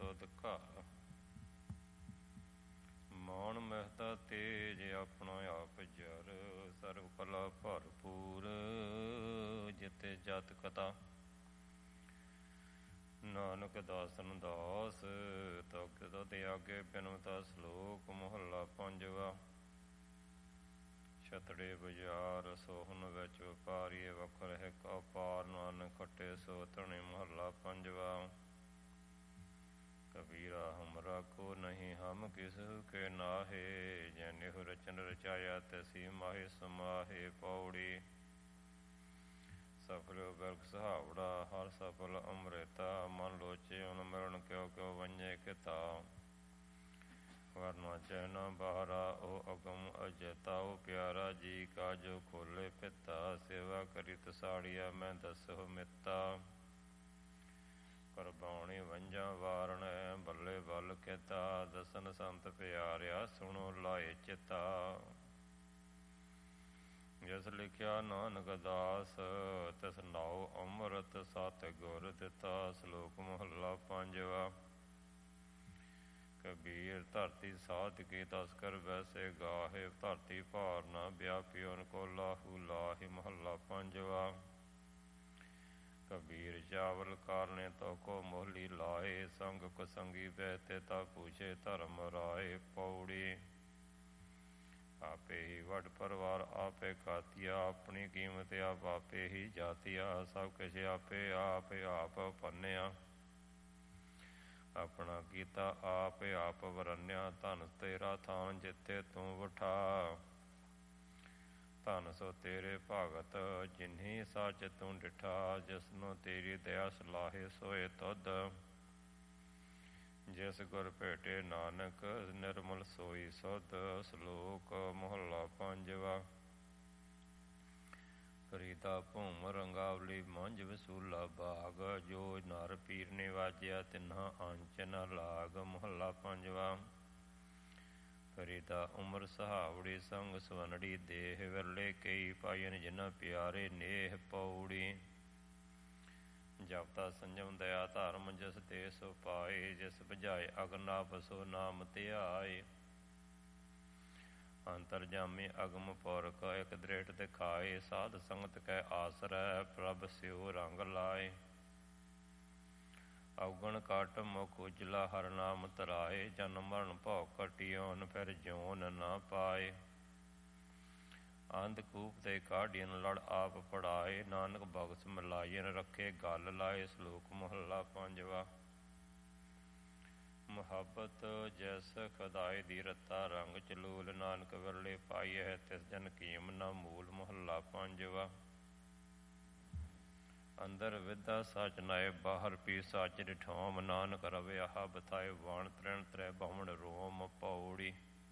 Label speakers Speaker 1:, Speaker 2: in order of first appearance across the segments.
Speaker 1: ਸੁਧ ਘਰ। ਮੌਣ ਮਹਿਤਾ ਤੇਜ ਆਪਣਾ ਆਪ ਜਰ, ਸਰਬ ਕਲਾ ਭਰਪੂਰ ਜਿਤੇ ਜਤ ਕਥਾ। ਨਾਨਕ ਦਾਸਨ ਦਾਸ ਤਖਤ ਤੇ ਆਗੇ ਬਿਨਵਤਾ। ਸਲੋਕ ਮਹੱਲਾ ਪੰਜਵਾ। ਛਤੜੇ ਬਾਜ਼ਾਰ ਸੋਹਣ ਵਿੱਚ ਵਪਾਰੀਏ, ਵਖਰ ਹੈ ਕਾ ਪਾਰ ਨਾਨਕ ਖੱਟੇ ਸੋ ਧਣੇ। ਮਹੱਲਾ ਪੰਜਵਾ। ਕਬੀਰਾ ਹਮਰਾ ਕੋ ਨਹੀਂ, ਹਮ ਕਿਸੁ ਕੇ ਨਾਹੇ। ਜੈਨਿਹੁ ਰਚਨ ਰਚਾਇਆ ਤੈਸੀ ਮਾਹੇ ਸਮਾਹੇ। ਪੌੜੀ। ਸਫਲ ਬਿਰਖ ਸੁਹਾਵੜਾ, ਹਰ ਸਫਲ ਅੰਮ੍ਰਿਤਾ। ਮਨ ਲੋਚੇ ਉਨ ਮਿਲਣ ਕਿਉ ਕਿਉ ਵੰਜੇ ਕਿਤਾ। ਵਰਨਾ ਚੈਨਾ ਬਾਹਰਾ ਉਹ ਅਗਮ ਅਜੈਤਾ। ਉਹ ਪਿਆਰਾ ਜੀ ਕਾ ਜੋ ਖੋਲੇ ਪਿਤਾ। ਸੇਵਾ ਕਰੀ ਤਸਾੜੀਆ ਮੈਂ ਦਸਹੁ ਮਿਤਾ। ਕਰਬਾਣੀ ਵੰਝਾਂ ਵਾਰਣੈ ਬੱਲੇ ਬਲ ਕਿਤਾ। ਦਸਨ ਸੰਤ ਪਿਆਰਿਆ ਸੁਣੋ ਲਾਏ ਚਿਤਾ। ਜਿਸ ਲਿਖਿਆ ਨਾਨਕ ਦਾਸ, ਤਿਸ ਨਾਉ ਅੰਮ੍ਰਿਤ ਸਤਿ ਗੁਰ ਦਿੱਤਾ। ਸਲੋਕ ਮਹੱਲਾ ਪੰਜਵਾ। ਕਬੀਰ ਧਰਤੀ ਸਾਧ ਕੀ ਤਸਕਰ ਵੈਸੇ ਗਾਹੇ। ਧਰਤੀ ਭਾਰ ਨਾ ਵਿਆਪਿਓਨ ਕੋ ਲਾਹੂ ਲਾਹੇ। ਮਹੱਲਾ ਪੰਜਵਾ। ਕਬੀਰ ਚਾਵਲ ਕਾਰਨੇ ਤੋ ਕੋ ਮੋਹਲੀ ਲਾਏ। ਸੰਗ ਕੁਸੰਗੀ ਬਹਿਤੇ ਤਾ ਪੂਛੇ ਧਰਮ ਰਾਏ। ਪੌੜੀ। ਆਪੇ ਹੀ ਵੱਡ ਪਰਿਵਾਰ ਆਪੇ ਖਾਤੀਆ। ਆਪਣੀ ਕੀਮਤ ਆਪ ਆਪੇ ਹੀ ਜਾਤੀਆ। ਸਭ ਕੁਛ ਆਪੇ ਆਪ ਭੰਨਿਆ। ਆਪਣਾ ਕੀਤਾ ਆਪ ਵਰਨਿਆ। ਧਨ ਤੇਰਾ ਥਾਨ ਜਿੱਥੇ ਤੂੰ ਵਠਾ। ਧਨ ਸੋ ਤੇਰੇ ਭਗਤ ਜਿਨਹੀ ਸੱਚ ਤੂੰ ਡਿਠਾ। ਜਿਸਨੂੰ ਤੇਰੀ ਦਇਆ ਸਲਾਹੇ ਸੋਏ ਤੁਧ। ਜਿਸ ਗੁਰ ਭੇਟੇ ਨਾਨਕ ਨਿਰਮਲ ਸੋਈ ਸੁਧ। ਸਲੋਕ ਮਹੱਲਾ ਪੰਜਵਾ। ਫਰੀਦਾ ਭੂਮ ਰੰਗਾਵਲੀ ਮੰਝ ਵਸੂਲਾ ਬਾਗ। ਜੋ ਨਰ ਪੀਰ ਨੇ ਵਾਜਿਆ ਤਿੰਨਾ ਅੰਚ ਨ ਲਾਗ। ਮਹੱਲਾ ਪੰਜਵਾ। ਫਰੀਦਾ ਉਮਰ ਸਹਾਵੜੀ ਸੰਗ ਸਵਨੜੀ ਦੇਹ। ਵਿਰਲੇ ਕਈ ਪਾਇਨ ਜਿਨ੍ਹਾਂ ਪਿਆਰੇ ਨੇਹ। ਪੌੜੀ। ਜਪਤਾ ਸੰਜਮ ਦਇਆ ਧਰਮ ਜਿਸ ਤੇ ਸੋ ਪਾਏ। ਜਿਸ ਬੁਝਾਏ ਅਗਨਾਭ ਸੋ ਨਾਮ ਧਿਆਏ। ਅੰਤਰ ਜਾਮੀ ਅਗਮ ਪੁਰਖ ਇਕ ਦ੍ਰਿੜ ਦਿਖਾਏ। ਸਾਧ ਸੰਗਤ ਕੈ ਆਸਰੈ ਪ੍ਰਭ ਸਿਉ ਰੰਗ ਲਾਏ। ਔਗਣ ਘਟ ਮੁਖ ਉਜਲਾ ਹਰ ਨਾਮ ਧਰਾਏ। ਜਨਮ ਮਰਨ ਭਉ ਘਟਿਓਨ ਫਿਰ ਜਿਉਨ ਨਾ ਪਾਏ। ਅੰਧਕੂਪ ਤੇ ਕਾਢੀਨ ਲੜ ਆਪ ਪੜਾਏ। ਨਾਨਕ ਬਖਸ਼ ਮਿਲਾਈਨ ਰੱਖੇ ਗਲ ਲਾਏ। ਸਲੋਕ ਮਹੱਲਾ ਪੰਜਵਾ। ਮੁਹੱਬਤ ਜੈਸ ਖੁਦਾਏ ਦੀ ਰਤਾ ਰੰਗ ਚਲੂਲ। ਨਾਨਕ ਵਿਰਲੇ ਪਾਈ ਹੈ ਤਿਸ ਜਨ ਕੀਮ ਨਾ ਮੂਲ। ਮਹੱਲਾ ਪੰਜਵਾ। ਅੰਦਰ ਵਿਦਾ ਸਚ ਨਾਏ ਬਾਹਰ ਪੀ ਸਚ ਡਿਠੋਮ। ਨਾਨਕ ਰਵੇ ਆਹ ਬਥਾਏ ਵਾਣ ਤ੍ਰਿਣ ਤ੍ਰੈ ਭਵਨ ਰੋਮ। ਪੌੜੀ।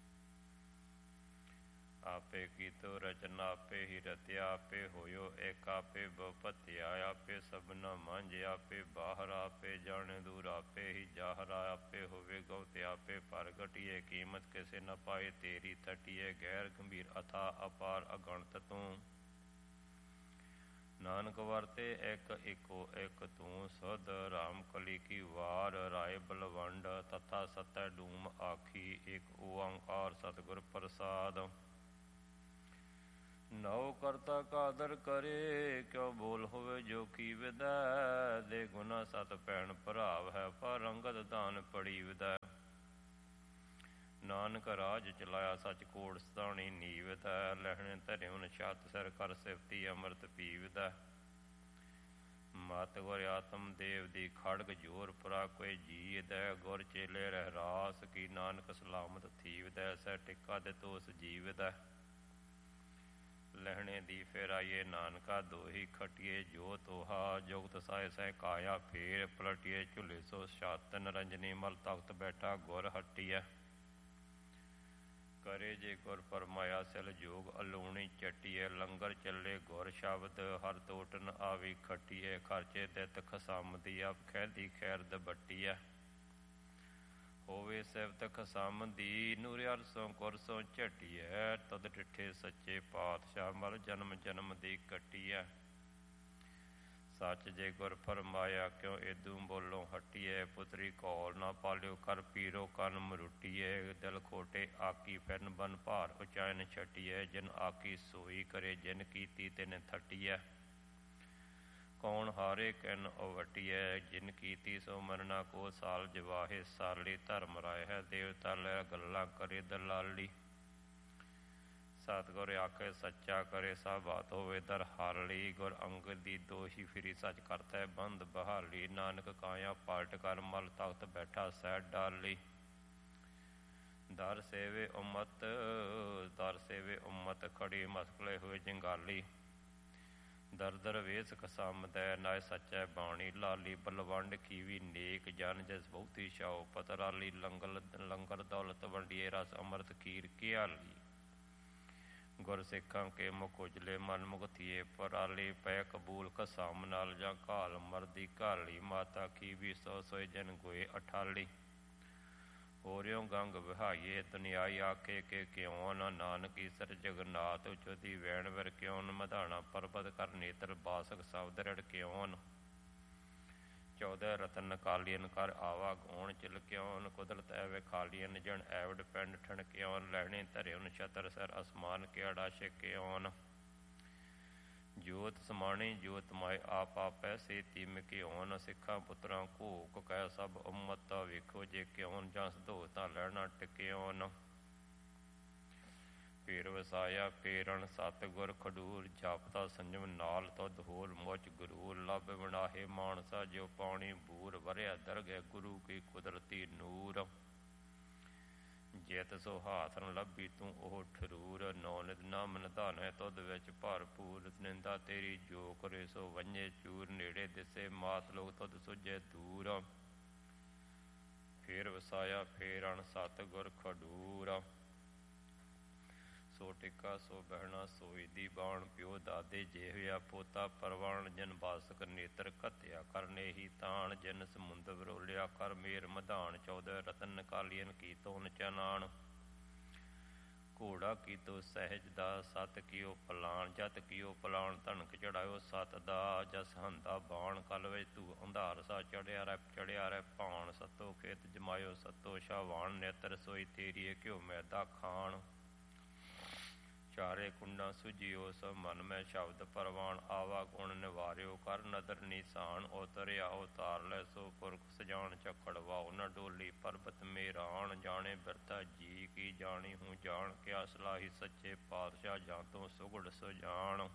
Speaker 1: ਆਪੇ ਕੀਤੋ ਰਚਨਾ ਆਪੇ ਹੀ ਰਤਿਆ। ਆਪੇ ਹੋਇਓ ਇੱਕ ਆਪੇ ਬਪਤਿਆ। ਆਪੇ ਸਭਨਾ ਮੰਝ ਆਪੇ ਬਾਹਰ। ਆਪੇ ਜਾਣੇ ਦੂਰ ਆਪੇ ਹੀ ਜਾਹਰਾ। ਆਪੇ ਹੋਵੇ ਗਉਤ ਆਪੇ ਪ੍ਰਗਟੀਏ। ਕੀਮਤ ਕਿਸੇ ਨ ਪਾਏ ਤੇਰੀ ਤਟੀਏ। ਗੈਰ ਗੰਭੀਰ ਅਥਾ ਅਪਾਰ ਅਗਣਤ ਤੂੰ। ਨਾਨਕ ਵਰਤੇ ਇੱਕ ਇੱਕੋ ਇੱਕ ਤੂੰ ਸੁਧ। ਰਾਮ ਕਲੀ ਕੀ ਵਾਰ ਰਾਏ ਬਲਵੰਡ। ਤਥਾ ਸਤੈ ਡੂਮ ਆਖੀ ਇੱਕ ਓਅੰਕਾਰ ਸਤਿਗੁਰ ਪ੍ਰਸਾਦ। ਨਉ ਕਰਤਾ ਕਾਦਰ ਕਰੇ ਕਿਉ ਬੋਲ ਹੋਵੇ ਜੋ ਕੀ ਵਿਦੈ। ਦੇ ਗੁਨਾ ਸਤ ਭੈਣ ਭਰਾਵ ਹੈ ਪਰ ਰੰਗਤ ਦਾਨ ਪੜੀ ਵਿਦੈ। ਨਾਨਕ ਰਾਜ ਚਲਾਇਆ ਸੱਚ ਕੋਟ ਸਤਾਣੀ ਨੀਵਿਦੈ। ਲਹਿਣੇ ਧਰਿਉਨ ਛੱਤ ਸਿਰ ਕਰ ਸਿਫਤੀ ਅੰਮ੍ਰਿਤ ਪੀਵਿਦੈ। ਮਤ ਗੁਰ ਆਤਮ ਦੇਵ ਦੀ ਖੜਗ ਜੋਰ ਪੁਰਾ ਕੋਈ ਜੀਵਿਦੈ। ਗੁਰ ਚੇਲੇ ਰਹਿ ਰਾਸ ਕੀ ਨਾਨਕ ਸਲਾਮਤ ਥੀਵਿਦੈ। ਸਹਿ ਟਿੱਕਾ ਦੇ ਤੋਸ ਜੀਵਿਦੈ। ਲਹਿਣੇ ਦੀ ਫੇਰਾਈਏ ਨਾਨਕਾ ਦੋਹੀ ਖਟੀਏ ਜੋ ਤੋਹਾ। ਜੁਗਤ ਸਾਇ ਸਹਿ ਕਾਇਆ ਫੇਰ ਪਲਟੀਏ। ਝੁਲੇ ਸੋ ਛੱਤ ਨਰੰਜਨੀ ਮਲ ਤਖਤ ਬੈਠਾ ਗੁਰ ਹਟੀਐ। ਕਰੇ ਜੇ ਗੁਰ ਫਰਮਾਇਆ ਸਿਲ ਜੋਗ ਅਲੂਣੀ ਚੱਟੀਏ। ਲੰਗਰ ਚੱਲੇ ਗੁਰ ਸ਼ਬਦ ਹਰ ਤੋਟ ਨ ਆਵੀ ਖੱਟੀਏ। ਖਰਚੇ ਦਿੱਤ ਖਸਮ ਆਪ ਖੈਦੀ ਖੈਰਦ ਬੱਟੀਐ। ਹੋਵੇ ਸਿਫਤ ਖਸਮ ਦੀ ਨੂਰ ਅਰਸੋਂ ਕੁਰਸੋਂ ਝਟੀਐ। ਤਦ ਡਿਠੇ ਸੱਚੇ ਪਾਤਸ਼ਾਹ ਮਲ ਜਨਮ ਜਨਮ ਦੀ ਕੱਟੀਐ। ਸੱਚ ਜੇ ਗੁਰ ਫਰਮਾਇਆ ਕਿਉਂ ਏਦੂ ਬੋਲੋਂ ਹਟੀਐ। ਪੁੱਤਰੀ ਕੌਲ ਨਾ ਪਾਲਿਓ ਕਰ ਪੀਰੋ ਕੰਨ ਮਰੁਟੀਐ। ਦਿਲ ਖੋਟੇ ਆਕੀ ਫਿਰਨ ਬਨ ਭਾਰ ਉਚਾਇਨ ਛਟੀਐ। ਜਿਨ ਆਕੀ ਸੋਈ ਕਰੇ ਜਿਨ ਕੀਤੀ ਤਿਨ ਥਟੀਐ। ਕੌਣ ਹਾਰੇ ਕਿਨ ਉਵਟੀਐ। ਜਿਨ ਕੀਤੀ ਸੋ ਮਰਨਾ ਕੋ ਸਾਲ ਜਵਾਹੇ। ਸਾਲੀ ਧਰਮ ਰਾਏ ਹੈ ਦੇਵਤਾ ਲੈ ਗੱਲਾਂ ਕਰੇ ਦਲਾਲੀ। ਸਤਿਗੁਰ ਆਖੇ ਸੱਚਾ ਕਰੇ ਸਭ ਬਾਤ ਹੋਵੇ ਦਰ ਹਾਲੀ। ਗੁਰ ਅੰਗਦ ਦੀ ਦੋਹੀ ਫਿਰੀ ਸੱਚ ਕਰਤੈ ਬੰਦ ਬਹਾਲੀ। ਨਾਨਕ ਕਾਇਆ ਪਲਟ ਕਰ ਮਲ ਤਖਤ ਬੈਠਾ ਸਹਿ ਡਾਲੀ। ਦਰ ਸੇਵੇ ਉਮਤ ਖੜੀ ਮਸਕਲੇ ਹੋਏ ਜੰਗਾਲੀ। ਦਰ ਦਰ ਵੇਸ ਕਸਮਦੈ ਨਾਇ ਸੱਚੈ ਬਾਣੀ ਲਾਲੀ। ਬਲਵੰਡ ਖੀਵੀ ਨੇਕ ਜਨ ਜਿਸ ਬਹੁਤੀ ਛਾਉ ਪਤਰਾਲੀ। ਲੰਗਰ ਦੌਲਤ ਵੰਡੀਏ ਰਸ ਅੰਮ੍ਰਿਤ ਖੀਰ ਘਿਆਲੀ। ਗੁਰ ਸਿੱਖਾਂ ਕੇ ਮੁਖ ਉਜਲੇ ਮਨ ਮੁਕਤੀਏ ਪਰਾਲੀ। ਪੈ ਕਬੂਲ ਕਸਾਮ ਨਾਲ ਜਾਂ ਘਾਲ ਮਰਦੀ ਘਾਲੀ। ਮਾਤਾ ਖੀਵੀ ਸੋ ਸੋਏ ਜਨ ਗੋਏ ਅਠਾਲੀ। ਹੋਰਿਓ ਗੰਗ ਵਿਹਾਈਏ ਦੁਨਿਆਈ ਆਖੇ ਕਿ ਕਿਉਂ ਨ। ਨਾਨਕ ਈਸਰ ਜਗਨਾਥ ਉਚੋਦੀ ਵੈਣ ਵਿਰ ਕਿਉਂ ਨ। ਮਧਾਣਾ ਪਰਬਤ ਕਰ ਨੇਤਰ ਬਾਸਕ ਸ਼ਬਦ ਰੜ ਕਿਉਂ ਨ। 14 ਰਤਨ ਕਾਲੀਨ ਕਰ ਆਵਾ ਗੌਣ ਚਿਲ ਕਿਉਂ ਨ। ਕੁਦਰਤ ਐਵੇ ਖਾਲੀਨ ਜਣ ਐਵਡ ਪਿੰਡ ਠਣ ਕਿਉਂ ਨ। ਲੈਣੇ ਧਰਿਓ ਨਛੱਤਰ ਸਿਰ ਅਸਮਾਨ ਕਿਹੜਾ ਛਿ ਕਿਉਂ ਨ। ਜੋਤ ਸਮਾਣੀ ਜੋਤ ਮਾਏ ਆਪ ਆਪੈ ਸੇ ਤਿਮ ਕਿਉਂ ਨ। ਸਿੱਖਾਂ ਪੁੱਤਰਾਂ ਘੋਕ ਕਹਿ ਸਭ ਉਮਤਾ ਵੇਖੋ ਜੇ ਕਿਉਂ ਨ। ਜਾਂ ਸਧੋ ਤਾਂ ਲੈਣਾ ਟਿਕਿਉਂ ਨ। ਫੇਰ ਵਸਾਇਆ ਫੇਰਣ ਸਤਿਗੁਰ ਖਡੂਰ। ਜਾਪਦਾ ਸੰਜਮ ਨਾਲ ਤੁਧ ਹੋਲ ਮੁਚ ਗੁਰੂਰ। ਲੱਭ ਬਣਾਹੇ ਮਾਨਸਾ ਜਿਉ ਪਾਣੀ ਬੂਰ। ਵਰਿਆ ਦਰਗਹਿ ਗੁਰੂ ਕੀ ਕੁਦਰਤੀ ਨੂਰ। ਜਿਤ ਸੋ ਹਾਥ ਨ ਲੱਭੀ ਤੂੰ ਉਹ ਠਰੂਰ। ਨੌ ਨਿਤ ਨਾਮ ਨਿਧਾਨੈ ਤੁਧ ਵਿੱਚ ਭਰਪੂਰ। ਨਿੰਦਾ ਤੇਰੀ ਜੋ ਕਰੇ ਸੋ ਵੰਝੇ ਚੂਰ। ਨੇੜੇ ਦਿਸੇ ਮਾਤ ਲੋਕ ਤੁਧ ਸੁਝੇ ਦੂਰ। ਫੇਰ ਵਸਾਇਆ ਫੇਰਣ ਸਤਿਗੁਰ ਖਡੂਰ। ਸੋ ਟਿੱਕਾ ਸੋ ਬਹਿਣਾ ਸੋਈ ਦੀ ਬਾਣ। ਪਿਓ ਦਾਦੇ ਜੇਹਿਆ ਪੋਤਾ ਪਰਵਾਣ। ਜਿਨ ਬਾਸਕ ਨੇਤਰ ਘੱਤਿਆ ਕਰਨੇ ਹੀ ਤਾਣ। ਜਿਨ ਸਮੁੰਦ ਵਿਰੋਲਿਆ ਕਰ ਮੇਰ ਮਧਾਣ। 14 ਰਤਨ ਨਿਕਾਲੀਨ ਕੀਤੋ ਨਚਨਾਣ। ਘੋੜਾ ਕੀਤੋ ਸਹਿਜ ਦਾ ਸਤ ਕੀਓ ਪਲਾਣ। ਜਤ ਕੀਓ ਪਲਾਣ ਧਨਕ ਚੜਾਇਓ ਸਤ ਦਾ। ਜਸ ਹੰਦਾ ਬਾਣ ਕਲ ਵਿੱਚ ਤੂੰ ਅੰਧਾਰ ਸਾ ਚੜਿਆ ਰਹਿ ਭਾਣ। ਸਤੋ ਖੇਤ ਜਮਾਇਓ ਸਤੋ ਸ਼ਾਵਾਨ। ਨੇਤਰ ਸੋਈ ਤੇਰੀਏ ਘਿਓ ਮੈਦਾ ਖਾਣ। ਚਾਰੇ ਕੁੰਡਾਂ ਸੁਝਿਓ ਸਭ ਮਨ ਮੈਂ ਸ਼ਬਦ ਪਰਵਾਣ। ਆਵਾ ਗੁਣ ਨਿਵਾਰਿਓ ਕਰ ਨਦਰ ਨੀਸਾਨ। ਉਤਰਿਆ ਉਤਾਰ ਲੈ ਸੋ ਪੁਰਖ ਸਜਾਣ। ਝੱਖੜ ਵਾਓ ਨ ਡੋਲੀ ਪਰਬਤ ਮੇਰਾਣ। ਜਾਣੇ ਬਿਰਥਾ ਜੀ ਕੀ ਜਾਣੀ ਹੂੰ ਜਾਣ। ਕਿਆ ਸਲਾਹੀ ਸੱਚੇ ਪਾਤਸ਼ਾਹ ਜਾਂ ਤੋਂ ਸੁਗੜ ਸੁਜਾਨ।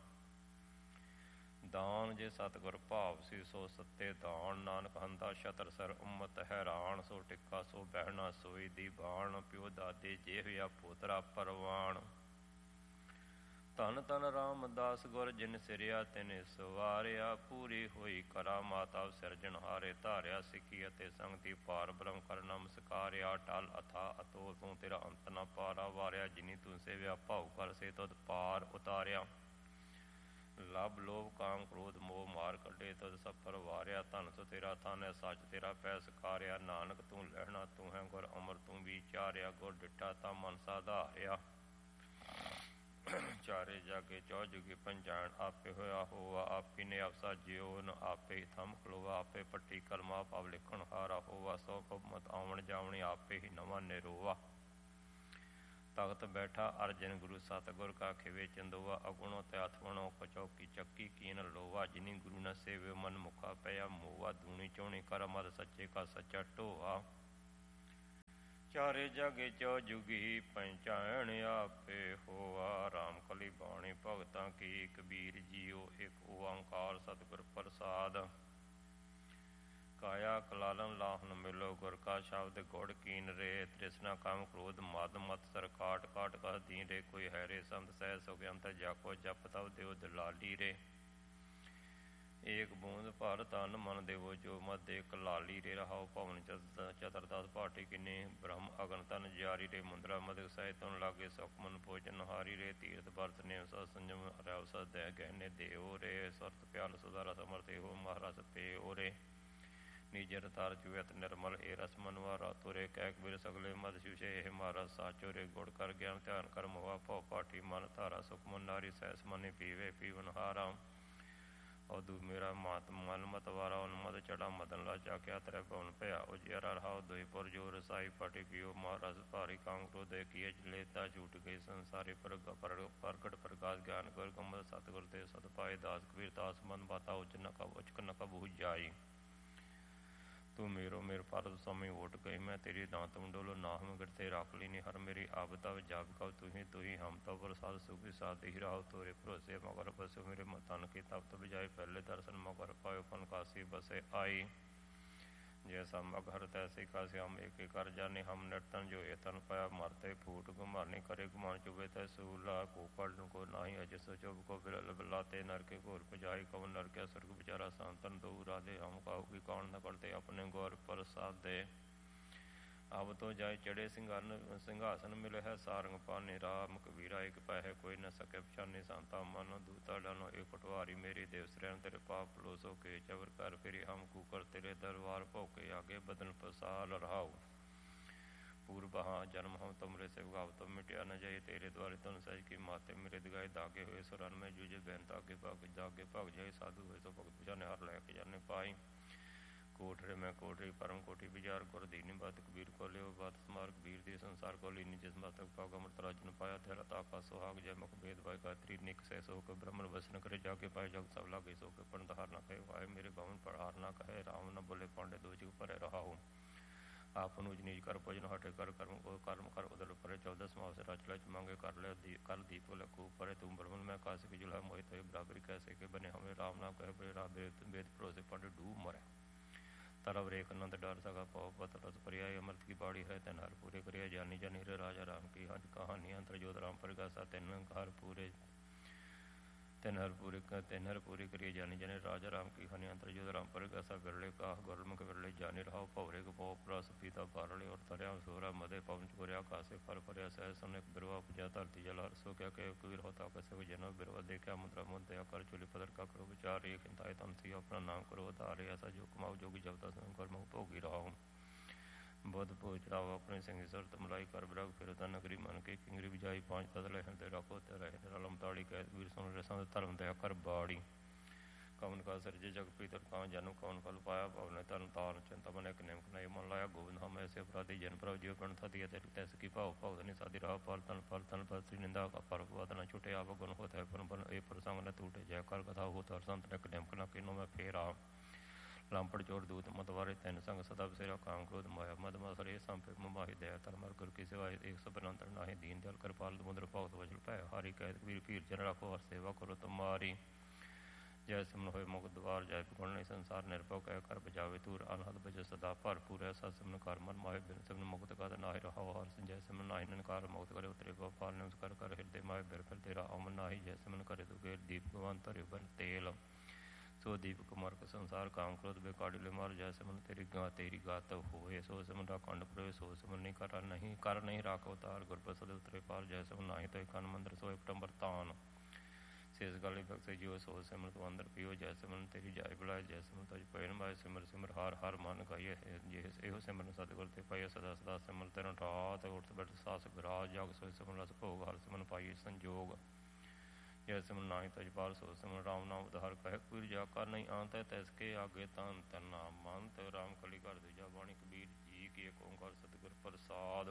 Speaker 1: ਦਾਨ ਜੇ ਸਤਿਗੁਰ ਭਾਵ ਸੀ ਸੋ ਸੱਤੇ ਦਾਨ। ਨਾਨਕ ਹੰਦਾ ਛਤਰ ਸਰ ਉਮਤ ਹੈਰਾਨ। ਸੋ ਟਿੱਕਾ ਸੋ ਬਹਿਣਾ ਸੋਈ ਦੀ ਬਾਣ। ਪਿਓ ਦਾਦੇ ਜੇਹਿਆ ਪੋਤਰਾ ਪਰਵਾਣ। ਧੰਨ ਧੰਨ ਰਾਮਦਾਸ ਗੁਰ ਜਿਨ ਸਿਰਿਆ ਤਿਨਿ ਸਵਾਰਿਆ। ਪੂਰੀ ਹੋਈ ਕਰਾਮਾਤ ਆਪ ਸਿਰਜਣਹਾਰੇ। ਧਾਰਿਆ ਸਿੱਖੀ ਅਤੇ ਸੰਗਤੀ ਪਾਰ ਬ੍ਰਹਮ ਕਰ ਨਮਸਕਾਰਿਆ। ਟਲ ਅਥਾ ਅਤੋਲ ਤੂੰ ਤੇਰਾ ਅੰਤ ਨ ਪਾਰਾ। ਵਾਰਿਆ ਜਿਨੀ ਤੂੰ ਸੇਵਿਆ ਭਾਉ ਕਰ ਸੇ ਤੁਧ ਪਾਰ ਉਤਾਰਿਆ। ਲਭ ਲੋਭ ਕਾਮ ਕ੍ਰੋਧ ਮੋਹ ਮਾਰ ਕੱਢੇ ਤੁਧ ਸਫਰ ਵਾਰਿਆ। ਧਨ ਸੋ ਤੇਰਾ ਥਨ ਹੈ ਸੱਚ ਤੇਰਾ ਪੈ ਸਕਾਰਿਆ। ਨਾਨਕ ਤੂੰ ਲਹਿਣਾ ਤੂੰ ਹੈ ਗੁਰ ਅਮਰ ਤੂੰ ਵਿਚਾਰਿਆ। ਗੁਰ ਡਿੱਠਾ ਤਾਂ ਮਨ ਸਾਧਾਰਿਆ। ਚਾਰੇ ਜਾਗੇ ਚੌ ਜੁਗੇ ਪੰਜਾਣ। ਆਪੇ ਹੋਇਆ ਹੋਵਾ ਆਪੀ ਨੇ ਆਪ ਸਾਜਿਓ ਨ। ਆਪੇ ਥੰਮ ਖਲੋਵਾ ਆਪੇ ਪੱਟੀ ਕਲਮ ਆਪ ਆਪ ਲਿਖਣ ਹਾਰਾ ਹੋਵਾ। ਸੋ ਹੁਕਮਤ ਆਵਣ ਜਾਵਣੀ ਆਪੇ ਹੀ ਨਵਾਂ ਨਿਰੋਵਾ। ਤਖਤ ਬੈਠਾ ਅਰਜਨ ਗੁਰੂ ਸਤਿਗੁਰ ਕਾ ਖਿਵੇ ਚੰਦੋਵਾ। ਅਗੁਣੋ ਤੇ ਹੱਥ ਵਣੋ ਕਚੌਕੀ ਚੱਕੀ ਕੀਨ ਲੋਵਾ। ਜਿਨੀ ਗੁਰੂ ਨ ਸੇਵਿਓ ਮਨ ਮੁਖਾ ਪਿਆ ਮੋਵਾ। ਦੂਣੀ ਚੋਣੀ ਕਰ ਮਦ ਸੱਚੇ ਕਾ ਸੱਚਾ ਢੋਆ। ਚਾਰੇ ਜਾਗੇ ਚੌ ਜੁਗੀ ਪੰਚਾਇਣ ਆਪੇ ਹੋਆ। ਰਾਮ ਕਲੀ ਬਾਣੀ ਭਗਤਾਂ ਕੀ ਕਬੀਰ ਜੀਓ। ਇੱਕ ਓੰਕਾਰ ਸਤਿਗੁਰ ਪ੍ਰਸਾਦ। ਕਾਇਆ ਕਲਾਲਨ ਲਾਹਨ ਮਿਲੋ ਗੁਰ ਕਾ ਸ਼ਬਦ ਗੁੜ ਕੀਨ ਰੇ। ਤ੍ਰਿਸ਼ਨਾ ਕਾਮ ਕ੍ਰੋਧ ਮਦ ਮਤ ਸਰ ਕਾਟ ਕਾਟ ਕਹ ਦੀਨ ਰੇ। ਕੋਈ ਹੈਰੇ ਸੰਤ ਸਹਿ ਸੁਖ ਅੰਤਰ ਜਾਕੋ ਜਪ ਤਉ ਦਿਓ ਦਲਾਲੀ ਰੇ। ਏਕ ਬੂੰਦ ਭਰ ਤਨ ਮਨ ਦੇਵੋ ਜੋ ਮਤ ਦੇਖ ਲਾਲੀ ਰੇ। ਰਹਾਉ ਭਵਨ ਚਤੁਰਦਾਸ ਭਾਟੀ ਕਿਨੇ। ਬ੍ਰਹਮ ਅਗਨ ਤਨ ਜਾਰੀ ਰੇ। ਮੁੰਦਰਾ ਮਦਕ ਸਹਿ ਤੁਨ ਲਾਗੇ ਸੁਖ ਮਨ ਭੋਜਨ ਹਾਰੀ ਰੇ। ਤੀਰਥ ਵਰਤ ਨੇਮ ਸਤ ਸੰਜਮ ਰਹਿ ਸਤ ਦੈ ਗਹਿਨੇ ਦੇਓ ਰੇ। ਸਰਤ ਪਿਆਲ ਸੁਧਾਰਾ ਸਮਰਥੇ ਹੋ ਮਹਾਰਾਜ ਪਿਓ ਰੇ। ਨੀਜਰ ਤਾਰ ਚੁਇਤ ਨਿਰਮਲ ਏ ਰਸ ਮਨਵਾਰਾ ਤੁਰੇ। ਕਹਿ ਕਬੀਰ ਸਗਲੇ ਮਦ ਸ਼ਿਵਸ਼ੇ ਇਹ ਮਹਾਰਾਜ ਸਾਚੋ ਰੇ। ਗੁੜ ਕਰ ਗਿਆਨ ਧਿਆਨ ਕਰ ਮੋਹਾ ਭਉ ਪਾਠੀ ਮਨ ਧਾਰਾ। ਸੁਖ ਮਨ ਨਾਰੀ ਸਹਿਸ ਮਨੀ ਪੀਵੇ ਪੀਵਨ ਹਾਰਾ। ਉਦੂ ਮੇਰਾ ਮਾਤ ਮਨ ਮਤ ਵਾਰਾ ਉਨਮਤ ਚੜਾ ਮਦਨ ਲਾ ਚਾਕਿਆ ਤਰੇ ਪਵਨ ਭਇਆ ਉਜਿਆਰਾ ਰਹਾਉ ਦੋਇਪੁਰ ਜੋ ਰਸਾਈ ਪਟਿ ਪਿਓ ਮਹਾਰਸ ਭਾਰੀ ਕਾਮ ਕ੍ਰੋਧੇ ਕੀਏ ਜਲੇਤਾ ਝੂਠ ਗਈ ਸੰਸਾਰੇ ਪ੍ਰਗਟ ਪ੍ਰਕਾਸ਼ ਗਿਆਨ ਗੁਰ ਕਮਲ ਸਤਿਗੁਰ ਤੇ ਸਤ ਪਾਏ ਦਾਸ ਕਬੀਰ ਦਾਸ ਮਨ ਬਾਤਾ ਉਚਕ ਨਕ ਬੂਝ ਜਾਈ ਤੂੰ ਮੇਰੋ ਮੇਰ ਭਾਰਤ ਸਮੇਂ ਓਟ ਗਈ ਮੈਂ ਤੇਰੀ ਦਾਤ ਮੰਡੋਲੋ ਨਾਮ ਗਿਰਤੇ ਰੱਖ ਲੀਨੀ ਹਰ ਮੇਰੀ ਆਬਦਾ ਜਾਗ ਕਉ ਤੁਹੀ ਹਮ ਤੋ ਪ੍ਰਸਾਦ ਸੁਖੀ ਸਾਧ ਹੀ ਰਾਹੁ ਤੋਰੇ ਭਰੋਸੇ ਮਗਰ ਬਸੋ ਮੇਰੇ ਮਤਨ ਕੀ ਤਪਤ ਬਜਾਏ ਪਹਿਲੇ ਦਰਸ਼ਨ ਮਗਰ ਪਾਇਓ ਪਨ ਕਾਸੀ ਬਸੇ ਆਈ जैसा मगहर तैसे कासे हम एक कर जाने हम नर्तन जो ये तन पाया मारते फूट घुमाने करे घुमान चुबे तय सूला को कर्ण को नाही अजस चुब को बिरल बिलाते नर के घोर पजाई कवन नर के स्वर्ग बेचारा सांतन दो राधे हम काहू की कौन न करते अपने गौर प्रसाद दे अब तो जाए चढ़े सिंहासन मिले है सारंग पाने राम कबीरा एक पै कोई न सके पछाने सांता मन दूता डानो एक पटवारी मेरी देव श्रेण तेरे पाप लोसो के चवर कर फिर हम कुकर तेरे दरबार भोके आगे बदन पसार रहाओ पूर्व हाँ जन्म हम तुमरे से गाव तुम मिटिया न जाए तेरे द्वारे तुम सज की माते मेरे दिगाए दागे हुए सुरन में जूझे बहन तागे भाग जागे भाग जाए साधु हुए तो भगत पछाने हर लैके जाने पाई कोठरे में कोठरी परम कोठी विचार गुर दीनी बात कबीर को लियो बात स्मार कबीर दी संसार को लीनी जिस बात पाग अमृत राजन पाया तेरा ताका सुहाग जय मुख भेद भाई गायत्री निक से सो के ब्रह्मण वसन करे जाके पाए जग सब लागे सो के पण धार न कहे वाय मेरे भवन पर हार न कहे राम न बोले पांडे दो जग परे रहा हूँ आप नुज नीज कर भोजन हटे कर कर्म कर उदर परे 14 माह से रच लच मांगे कर ले कर दीप लखू परे तुम ब्रह्मण में काश की जुला मोहित बराबरी कैसे के बने हमें राम ना कहे बड़े राह वेद भरोसे पांडे डूब मरे तरव रेख नंद डर सका पौ पत रस पर्याय अमृत की बाड़ी है तेन हर पूरे करिया जानी जानी रे राजा राम की हज कहानी अंतर जोत राम प्रकाशा तेन हर पूरे करिए जानी जाने राजा राम की हनि अंतर जोत राम प्रकाशा बिरले का गुरमुख बिरले जानी रहा पवरे को पौ प्रस पीता पारले और तरया सोरा मदे पवन चुरिया कासे फर फरिया सह सुनिक बिरवा पूजा धरती जल हर सो क्या कह कबीर होता कैसे जनो बिरवा देखा मुद्रा मुद दया कर चुली पदर का करो विचार एक हिंताय तम थी अपना नाम करो धारे ऐसा जो कमाओ जोगी जबता स्वयं कर्म भोगी रहा हूँ बुद्ध पूछ राव अपने सिंह सर तमलाई कर ब्रग फिर नगरी मन के किंगरी बिजाई 5 बदले हृदय रखो तेरा रलम ताड़ी कह वीर सुन रसा धर्म दया कर बाड़ी कवन का सरजे जग पीतर कहाँ जानू कवन फल पाया पवन तन तार चिंता मन एक नेम नहीं मन लाया गोविंद हम ऐसे अपराधी जन प्रभ जीव प्रण था दिया तैस की भाव भगधनी साधि रहा पर तन पर श्री निंदा का पर न छुटे आप गुण होता है पर ए प्रसंग न टूटे जय कर कथा हो तर संत ने नेम कना किनो में फेरा लांपड़ चोर दूत मतवारे तैन संग सदा बसेरा काम क्रोध माया मद मसरे संपे मुमाहि दया धर्मर गुर की सेवा एक सबनंतर नाहि दीन दयाल कृपाल मुद्र भगत वजल पै हरि कहत वीर पीर जन राखो हर सेवा करो तुम्हारी जय सिमन होए मुख द्वार जय गुण नहीं संसार निर्भव कह कर बजावे तूर अनहद बज सदा भरपूर ऐसा सिमन कर मन माहे बिन सिमन मुक्त का नाहि रहा हर जय सिमन नाहि ननकार मुक्त करे उतरे गोपाल ने कर कर हृदय माहे बिर फिर तेरा अमन नाहि जय सिमन करे तू गेर दीप गवान तरे बन तेल सो दीप कुमार का संसार काम क्रोध बेकाड़ी ले मार जैसे मन तेरी गात होए सो सिमन कंड प्रवे सो सिमन नहीं कर नहीं राखो तार गुरप्रसाद उतरे पार जैसे मन नाही तो कान मंदिर सो पटंबर तान शेष गली भक्त जियो सो सिमर तो अंदर पियो जैसे मन तेरी जाय बुलाए जैसे मन तज पैन माए सिमर सिमर हार हार मन गाइए एहो सिमरन सतगुर ते पाइए सदा सदा सिमर तेरा रात उठ बैठ सास विराज जाग सो सिमर रस भोग हर सिमन पाइए संजोग जय सिमन नाहि तज पार सो सिमन राम नाम उधार कह कबीर जा कर नहीं आंत है तैसके आगे तान तना मानत राम कली कर दूजा बाणी कबीर जी की एक ओंकार सतगुर प्रसाद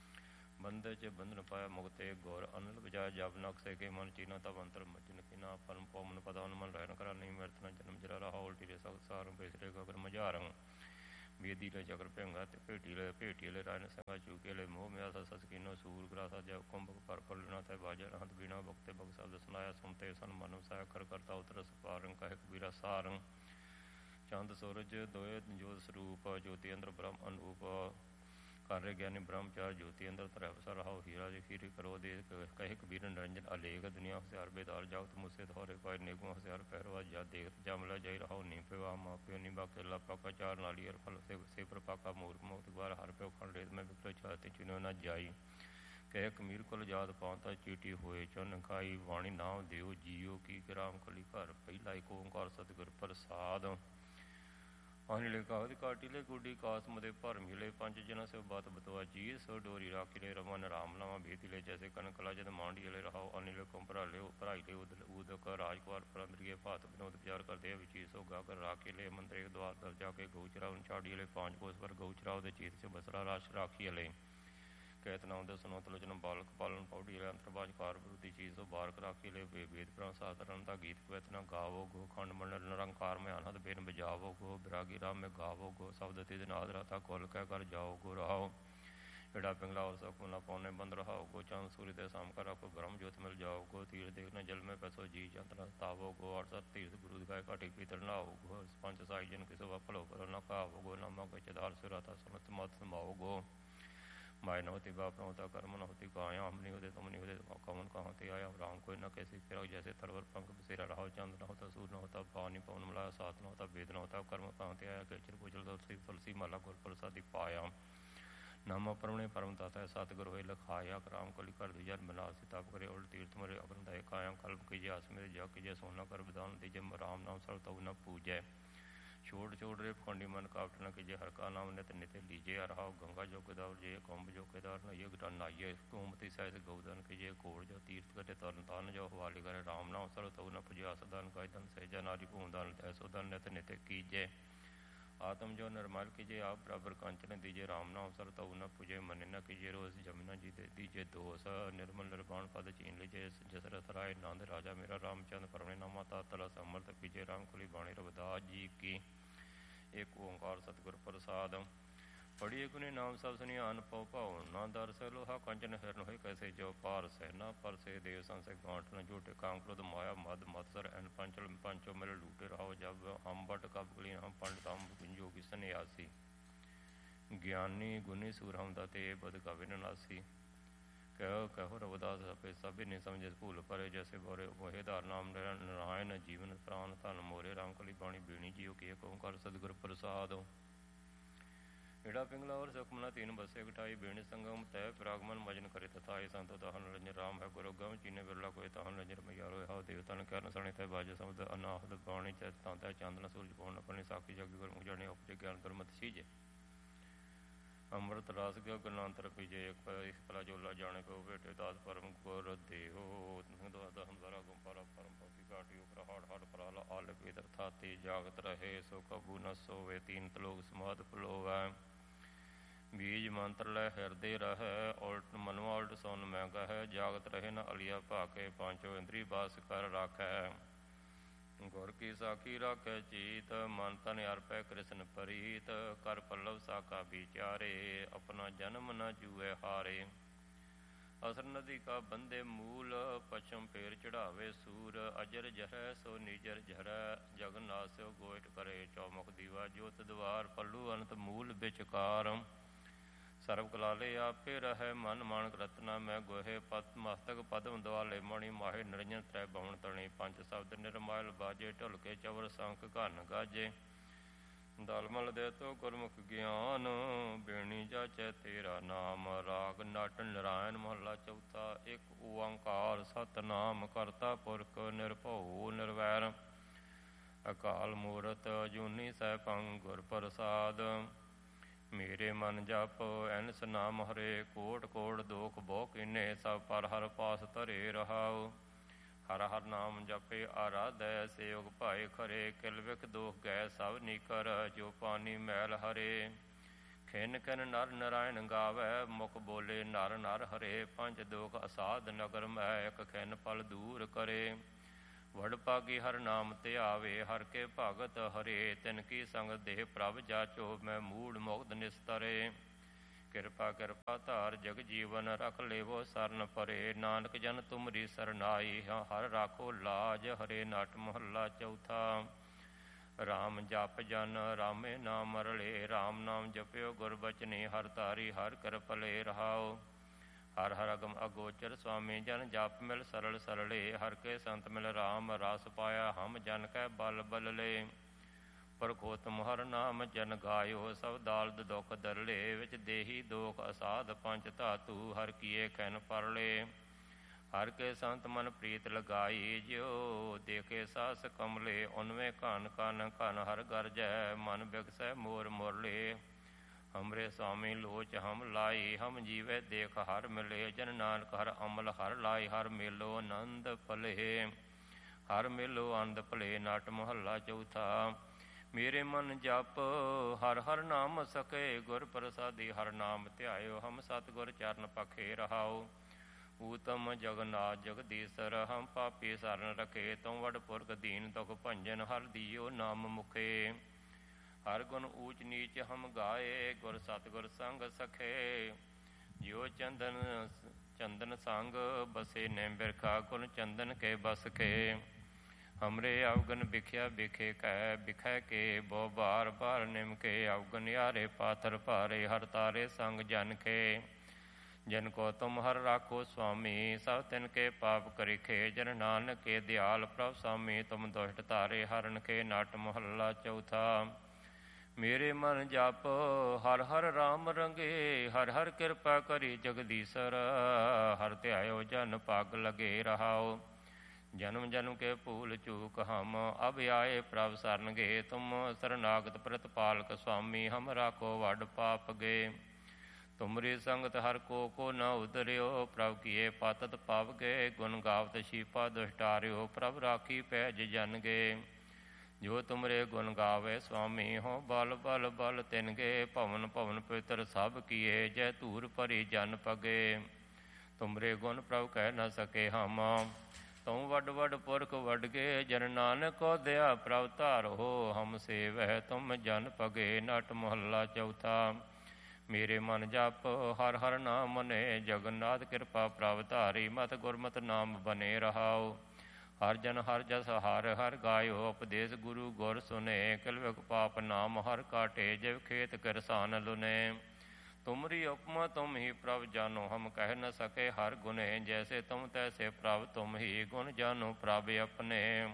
Speaker 1: बंदे च बंधन पाया मुक्ते गौर अनिल बजाय जब नक्से के मन चीना तब अंतर मचन किना परम पवन पदान मन रहन करा नहीं मृतना जन्म जरा रहा उल्टी रे सार बेसरे गगर मजारंग वेदी ले चक्र पेंगा ते पेटी ले रायन संगा चूके ले मोह में आसा ससकीनो सूर ग्रासा जब कुंभ पर पलना थे बाजा रहत बिना भक्ते भग शब्द सुनाया सुनते सन मनु साया कर करता उतर पारंग कहे कबीरा सारंग चंद सूरज दोए जो स्वरूप ज्योति अंदर ब्रह्म अनूप कार्य ज्ञानी ब्रह्मचार ज्योति अंदर तरह रहा हीरा खीरी करो दे कहे कबीर निरंजन अलेख दुनिया हसियार बेदार जागत मुझसे धोरे पाए नेगों हसियार पहरवा जा देखत जामला जाई रहा नी पे वाह माँ प्यो नी बाके लापा का चार नालियर फल से प्रपा का मूर्ख मोत द्वार हर प्यो खंड रेत में विक्र चाहते चुनो न जाई कह कमीर कुल जात पांता चीटी होए चुन खाई वाणी नाम देव जियो की ग्राम कली घर पहला एक ओंकार सतगुर प्रसाद ਅਨਿਲੇ ਕਾਹਦ ਕਾਟਿਲੇ ਗੁੱਡੀ ਕਾਸ ਮੁਦੇ ਭਰਮ ਹਿਲੇ ਪੰਜ ਜਨ ਸਿਵ ਬਤ ਬਤਵਾ ਜੀ ਸੋ ਡੋਰੀ ਰਾਖਿਲੇ ਰਮਨ ਰਾਮ ਨਾਮਾ ਭੀਤਿਲੇ ਜੈਸੇ ਕਨਕਲਾ ਜਦ ਮਾਂਡੀਲੇ ਰਹਾਓ ਅਨਿਲੇ ਕੋ ਭਰਾਲਿਓ ਭਰਾਈਲੇ ਉਦਕ ਰਾਜਕੁਮਾਰ ਪਰੰਦਰੀਏ ਭਾਤ ਵਿਨੋਦ ਵਿਚਾਰ ਕਰਦੇ ਵਿਚੀ ਸੋ ਗਾਗਰ ਰਾਖਿਲੇ ਮੰਦਰੇ ਦਵਾਰ ਦਰ ਜਾ ਕੇ ਗਊਚਰਾ ਉਨਛਾੜੀਲੇ ਪਾਂਚ ਕੋਸ ਪਰ ਗਊਚਰਾ ਉਹਦੇ ਚੀਤ ਚ ਬਸਰਾ ਰਾਸ਼ ਰਾਖੀਲੇ ਕਹਿਤ ਨਾਮ ਦੇ ਸੁਨੋ ਤਲੋਚਨ ਬਾਲਕ ਪਾਲਨ ਪੌੜੀ ਅੰਤਰਬਾਜ ਕਾਰ ਵਿਰੋਧੀ ਚੀਜ਼ ਤੋਂ ਬਾਰਕ ਰਾਖੀ ਲੈ ਵੇਦ ਪ੍ਰਾਂ ਸਾਧਰਨ ਦਾ ਗੀਤ ਕਵਿਤ ਨਾ ਗਾਵੋ ਗੋ ਖੰਡ ਮੰਡਲ ਨਿਰੰਕਾਰ ਮੈਂ ਆਨੰਦ ਬੇਨ ਬਜਾਵੋ ਗੋ ਬਿਰਾਗੀ ਰਾਮ ਮੈਂ ਗਾਵੋ ਗੋ ਸ਼ਬਦ ਤੇ ਨਾਦ ਰਾਤਾ ਕੋਲ ਕਹਿ ਕਰ ਜਾਓ ਗੋ ਰਹਾਓ ਏੜਾ ਪਿੰਗਲਾ ਔਰ ਸਕੁਨਾ ਪੌਨੇ ਬੰਦ ਰਹਾਓ ਗੋ ਚੰਦ ਸੂਰਜ ਦੇ ਸਾਮ ਕਰ ਆਪੋ ਬ੍ਰਹਮ ਜੋਤ ਮਿਲ ਜਾਓ ਗੋ ਤੀਰ ਦੇਖ ਨਾ ਜਲ ਮੈਂ ਪੈਸੋ ਜੀ ਚੰਦ ਤਾਵੋ ਗੋ ਅਰਸਤ ਤੀਰਥ ਗੁਰੂ ਦਿਖਾਏ ਘਾਟੀ ਪੀਤਰ ਨਾਓ ਗੋ ਪੰਜ ਸਾਈ ਜਨ ਕਿਸੋ ਵਪਲੋ ਪਰ ਨਾ ਕਾਵੋ ਗੋ ਨਾਮਾ ਕੋ ਚਦਾਰ ਸੁਰਾਤਾ ਸੁਨਤ ਮਤ ਸਮਾਓ ਗੋ माय न होती बाप न होता कर्म न होती काया हम नहीं होते तुम नहीं होते कौन कहाँ होते आया राम कोई न कैसी फिर जैसे तरवर पंख बसेरा रहा चंद न होता सूर्य न होता पानी पवन मिलाया साथ न होता वेद न होता कर्म कहाँ होते आया केचर पूजल तुलसी माला गुर प्रसादी पाया नामा परमणे परम दाता है सतगुरु होए लखाया राम कली कर दिजर बना सिताप करे उल्ट तीर्थ मरे अग्रंथ काया कल्प कीजिए आस मेरे जग कीजिए सोना कर विधान दीजिए राम नाम सर तब न पूजय छोड़ छोड़ रे खंडी मन कावट न कीजिए हर का नाम नित नित लीजिए अरहाव गंगा जो केदार जे कुंभ जो केदार न ये गटा नाइये गोमती सहज गौदन कीजिए कोड़ जो तीर्थ कटे तरन तान जो हवाले करे राम नाम सर तब न पूजिए असदान का धन सहजा नारी भूम दान ऐसो धन नित नित कीजिए आत्म जो निर्मल कीजिए आप बराबर कंचन दीजिए राम नाम सर तब न पूजे मन न कीजिए रोज जमुना जी दे दीजिए दोष निर्मल निर्वाण पद चीन लीजिए जसरथ राय नंद राजा मेरा रामचंद्र परमे नामा तातला समर्थ कीजिए राम कुली बाणी रविदास जी की एक ओंकार सतगुर प्रसाद पढ़िए गुने नाम सब सुनिए अन पौ पाओ ना दरस लोहा कंचन हिरन हो कैसे जो पार सहना पर से देव संसे गांठ न झूठे कांक्रोध माया मद मत्सर एन पंचल पंचो मिल लूटे रहो जब हम बट कब गली हम पंडित हम जोगी सन्यासी ज्ञानी गुनी सूर हम दाते बद कविन नासी कहो कहो रविदास अपे सभी नहीं समझे भूल परे जैसे बोरे मोहेदार नाम नारायण जीवन प्राण धन मोरे राम कली बाणी बीणी जीव के ओंकार सदगुर प्रसाद एड़ा पिंगला और सुखमना तीन बसे गटाई बेणी संगम तय प्रागमन मजन करे तथाई संतो दहन रंजन राम है गुरु गम चीने बिरला कोई तहन रंजन मयारो हाव देवता ने कहन सणे तय बाजे समद अनाहद बाणी तांता चांदना सूरज पौन अपनी साखी जग गुर मुझाने उपजे ज्ञान दुर्मत सीजे अमृत रास गया गनांतर पीजे एक पला जोला जाने को बेटे दास परम गुर देहो दहन दरा गुम्पारा परम पति काटी उपर हाड़ हाड़ पराला आल पीतर थाती जागत रहे सो कबू न सोवे तीन तलोक समाध पलोवै बीज मंत्र लै हृदय रह उल्ट मनवा उल्ट सोन मैं गह जागत रहे न अलिया भाके पांचों इंद्री बास कर राखै गुर की साखी राखै चीत मन तन अर्पै कृष्ण परीत कर पल्लव साका विचारे अपना जन्म न जुए हारे असर नदी का बंदे मूल पश्चिम पेर चढ़ावे सूर अजर जहै सो निजर झरै जगन्नाथ गोइट करे चौमुख दीवा ज्योत द्वार पल्लू अनंत मूल विचकार ਸਰਬ ਕਲਾਲੇ ਆਪੇ ਰਹਿ ਮਨ ਮਾਨਕ ਰਤਨਾ ਮੈਂ ਗੋਹੇ ਪਤ ਮਸਤਕ ਪਦਮ ਦੁਆਲੇ ਮਣੀ ਮਾਹੇ ਨਿਰੰਜਨ ਤ੍ਰੈ ਭਵਨ ਤਣੀ ਪੰਜ ਸ਼ਬਦ ਨਿਰਮਾਇਲ ਬਾਜੇ ਢੁਲਕੇ ਚਵਰ ਸੰਖ ਘਨ ਗਾਜੇ ਦਲਮਲ ਦੇ ਤੋ ਗੁਰਮੁਖ ਗਿਆਨ ਬੇਣੀ ਜਾਚੈ ਤੇਰਾ ਨਾਮ ਰਾਗ ਨਟ ਨਰਾਇਣ ਮਹੱਲਾ ਚੌਥਾ ਇੱਕ ਓੰਕਾਰ ਸਤਿਨਾਮ ਕਰਤਾ ਪੁਰਖ ਨਿਰਭਉ ਨਿਰਵੈਰ ਅਕਾਲ ਮੂਰਤ ਅਜੂਨੀ ਸੈਭੰ ਗੁਰ ਪ੍ਰਸਾਦ मेरे मन जप एनस नाम हरे कोट कोट दोख बो किन्ने सब पर हर पास धरे रहाओ हर हर नाम जपे आराधै सेवक भाए खरे किल विख दोख गै सब नीकर जो पानी मैल हरे खिन किन नर नारायण गावै मुख बोले नर नर हरे पंच दोख असाध नगर मै एक खिन पल दूर करे वड़ पागी हर नाम त्यावे हर के भगत हरे तिन की संग देह प्रभ जाचो मैं मूड मुग्ध निस्तरे कृपा कृपा धार जग जीवन रख लेवो सरन परे नानक जन तुमरी सरनाई हर राखो लाज हरे नट महला चौथा राम जप जन रामे नाम रले राम नाम जप्यो गुरबचने हर तारी हर कृपले रहाओ हर हर अगम अगोचर स्वामी जन जप मिल सरल सरले हर के संत मिल राम रस पाया हम जन कै बल बलले परखोतम हर नाम जन गायो सब दालद दुख दरले विच देही दोख असाध पंच धातु हर किए खैन परले ਹਰ ਕੇ ਸੰਤ ਮਨ ਪ੍ਰੀਤ ਲਗਾਈ, ਜਿਉ ਦੇਖੇ ਸਾਸ ਕਮਲੇ, ਉਨਵੇਂ ਘਨ ਘਨ ਘਨ ਹਰ ਗਰਜੈ, ਮਨ ਬਿਕਸੈ ਮੋਰ ਮੁਰਲੇ। ਹਮਰੇ ਸੁਆਮੀ ਲੋਚ ਹਮ ਲਾਈ, ਹਮ ਜੀਵੇ ਦੇਖ ਹਰ ਮਿਲੇ, ਜਨ ਨਾਨਕ ਹਰ ਅਮਲ ਹਰ ਲਾਈ, ਹਰ ਮੇਲੋ ਆਨੰਦ ਭਲੇ, ਹਰ ਮੇਲੋ ਆਨੰਦ ਭਲੇ। ਨਾਟ ਮੁਹੱਲਾ ਚੌਥਾ। ਮੇਰੇ ਮਨ ਜਪ ਹਰ ਹਰ ਨਾਮ ਸਕੇ, ਗੁਰ ਪ੍ਰਸਾਦੀ ਹਰ ਨਾਮ ਧਿਆਇਓ, ਹਮ ਸਤਿਗੁਰ ਚਰਨ ਪਖੇ ਰਹਾਓ। ਊਤਮ ਜਗਨਾਥ ਜਗਦੀਸਰ, ਹਮ ਪਾਪੀ ਸਰਨ ਰਖੇ, ਤੂੰ ਵਡ ਪੁਰਖ ਦੀਨ ਦੁਖ ਭੰਜਨ, ਹਰ ਦੀਓ ਨਾਮ ਮੁਖੇ। ਹਰ ਗੁਣ ਊਚ ਨੀਚ ਹਮ ਗਾਏ, ਗੁਰ ਸਤਿਗੁਰ ਸੰਗ ਸਖੇ, ਜਿਉ ਚੰਦਨ ਸੰਗ ਬਸੇ ਨੇ ਬਿਰਖਾ, ਗੁਣ ਚੰਦਨ ਕੇ ਬਸ ਕੇ। ਹਮਰੇ ਅਵਗਨ ਬਿਖਿਆ ਬਿਖੇ ਕਹਿ, ਬਿਖੈ ਕੇ ਬੋ ਬਾਰ ਬਾਰ ਨਿਮਕੇ, ਅਵਗਨ ਯਾਰੇ ਪਾਥਰ ਭਾਰੇ, ਹਰ ਤਾਰੇ ਸੰਗ ਜਨ ਕੇ। ਜਨ ਕੋ ਤੁਮ ਹਰ ਰਾਖੋ ਸੁਆਮੀ, ਸਭ ਤਿਨ ਕੇ ਪਾਪ ਕਰਿਖੇ, ਜਨ ਨਾਨਕ ਕੇ ਦਿਆਲ ਪ੍ਰਭ ਸੁਆਮੀ, ਤੁਮ ਦੁਸ਼ਟ ਤਾਰੇ ਹਰਨ ਕੇ। ਨਾਟ ਮੁਹੱਲਾ ਚੌਥਾ। ਮੇਰੇ ਮਨ ਜਪ ਹਰ ਹਰ ਰਾਮ ਰੰਗੇ, ਹਰ ਹਰ ਕਿਰਪਾ ਕਰੀ ਜਗਦੀਸਰ, ਹਰ ਧਿਆਇਓ ਜਨ ਪਗ ਲਗੇ ਰਹਾਓ। ਜਨਮ ਜਨਮ ਕੇ ਭੂਲ ਚੂਕ ਹਮ, ਅਬ ਆਏ ਪ੍ਰਭ ਸਰਨ ਗੇ, ਤੁਮ ਸਰਨਾਗਤ ਪ੍ਰਤਪਾਲਕ ਸੁਆਮੀ, ਹਮ ਰਾਖੋ ਵੱਡ ਪਾਪ ਗੇ। ਤੁਮਰੀ ਸੰਗਤ ਹਰ ਕੋ ਨ ਉਦਰਿਓ, ਪ੍ਰਭ ਕੀਏ ਪਾਤਤ ਪਾਵ ਗਏ, ਗੁਣ ਗਾਵਤ ਸ਼ੀਪਾ ਦੁਸ਼ਟਾਰਿਓ, ਪ੍ਰਭ ਰਾਖੀ ਪੈਜ ਜਨ ਗੇ। ਜੋ ਤੁਮਰੇ ਗੁਣ ਗਾਵੇ ਸੁਆਮੀ, ਹੋ ਬਲ ਬਲ ਬਲ ਤਿਨ ਗੇ, ਭਵਨ ਭਵਨ ਪਵਿੱਤਰ ਸਭ ਕੀਏ, ਜੈ ਧੂਰ ਭਰੀ ਜਨ ਪਗੇ। ਤੁਮਰੇ ਗੁਣ ਪ੍ਰਭ ਕਹਿ ਨ ਸਕੇ ਹਮ, ਤੂੰ ਵੱਡ ਵੱਡ ਪੁਰਖ ਵੱਡ ਗੇ, ਜਨ ਨਾਨਕ ਕੋ ਦਇਆ ਪ੍ਰਭ ਧਾਰੋ, ਹਮ ਸੇਵਹਿ ਤੁਮ ਜਨ ਪਗੇ। ਨਾਟ ਮੁਹੱਲਾ ਚੌਥਾ। ਮੇਰੇ ਮਨ ਜਪ ਹਰ ਹਰ ਨਾਮ ਮਨੇ, ਜਗਨਨਾਥ ਕਿਰਪਾ ਪ੍ਰਭ ਧਾਰੀ, ਮਤ ਗੁਰਮਤਿ ਨਾਮ ਬਨੇ ਰਹਾਓ। ਹਰ ਜਨ ਹਰ ਜਸ ਹਰ ਹਰ ਗਾਇਓ, ਉਪਦੇਸ਼ ਗੁਰੂ ਗੁਰ ਸੁਨੇ, ਕਿਲਵਿਕ ਪਾਪ ਨਾਮ ਹਰ ਕਾਟੇ, ਜਿਵ ਖੇਤ ਕਿਰਸਾਨ ਲੁਨੇ। ਤੁਮਰੀ ਉਪਮਾ ਤੁਮ ਹੀ ਪ੍ਰਭ ਜਾਨੋ, ਹਮ ਕਹਿ ਨ ਸਕੇ ਹਰ ਗੁਨੇ, ਜੈਸੇ ਤੁਮ ਤੈਸੇ ਪ੍ਰਭ ਤੁਮ ਹੀ, ਗੁਣ ਜਾਨੋ ਪ੍ਰਭ ਆਪਣੇ।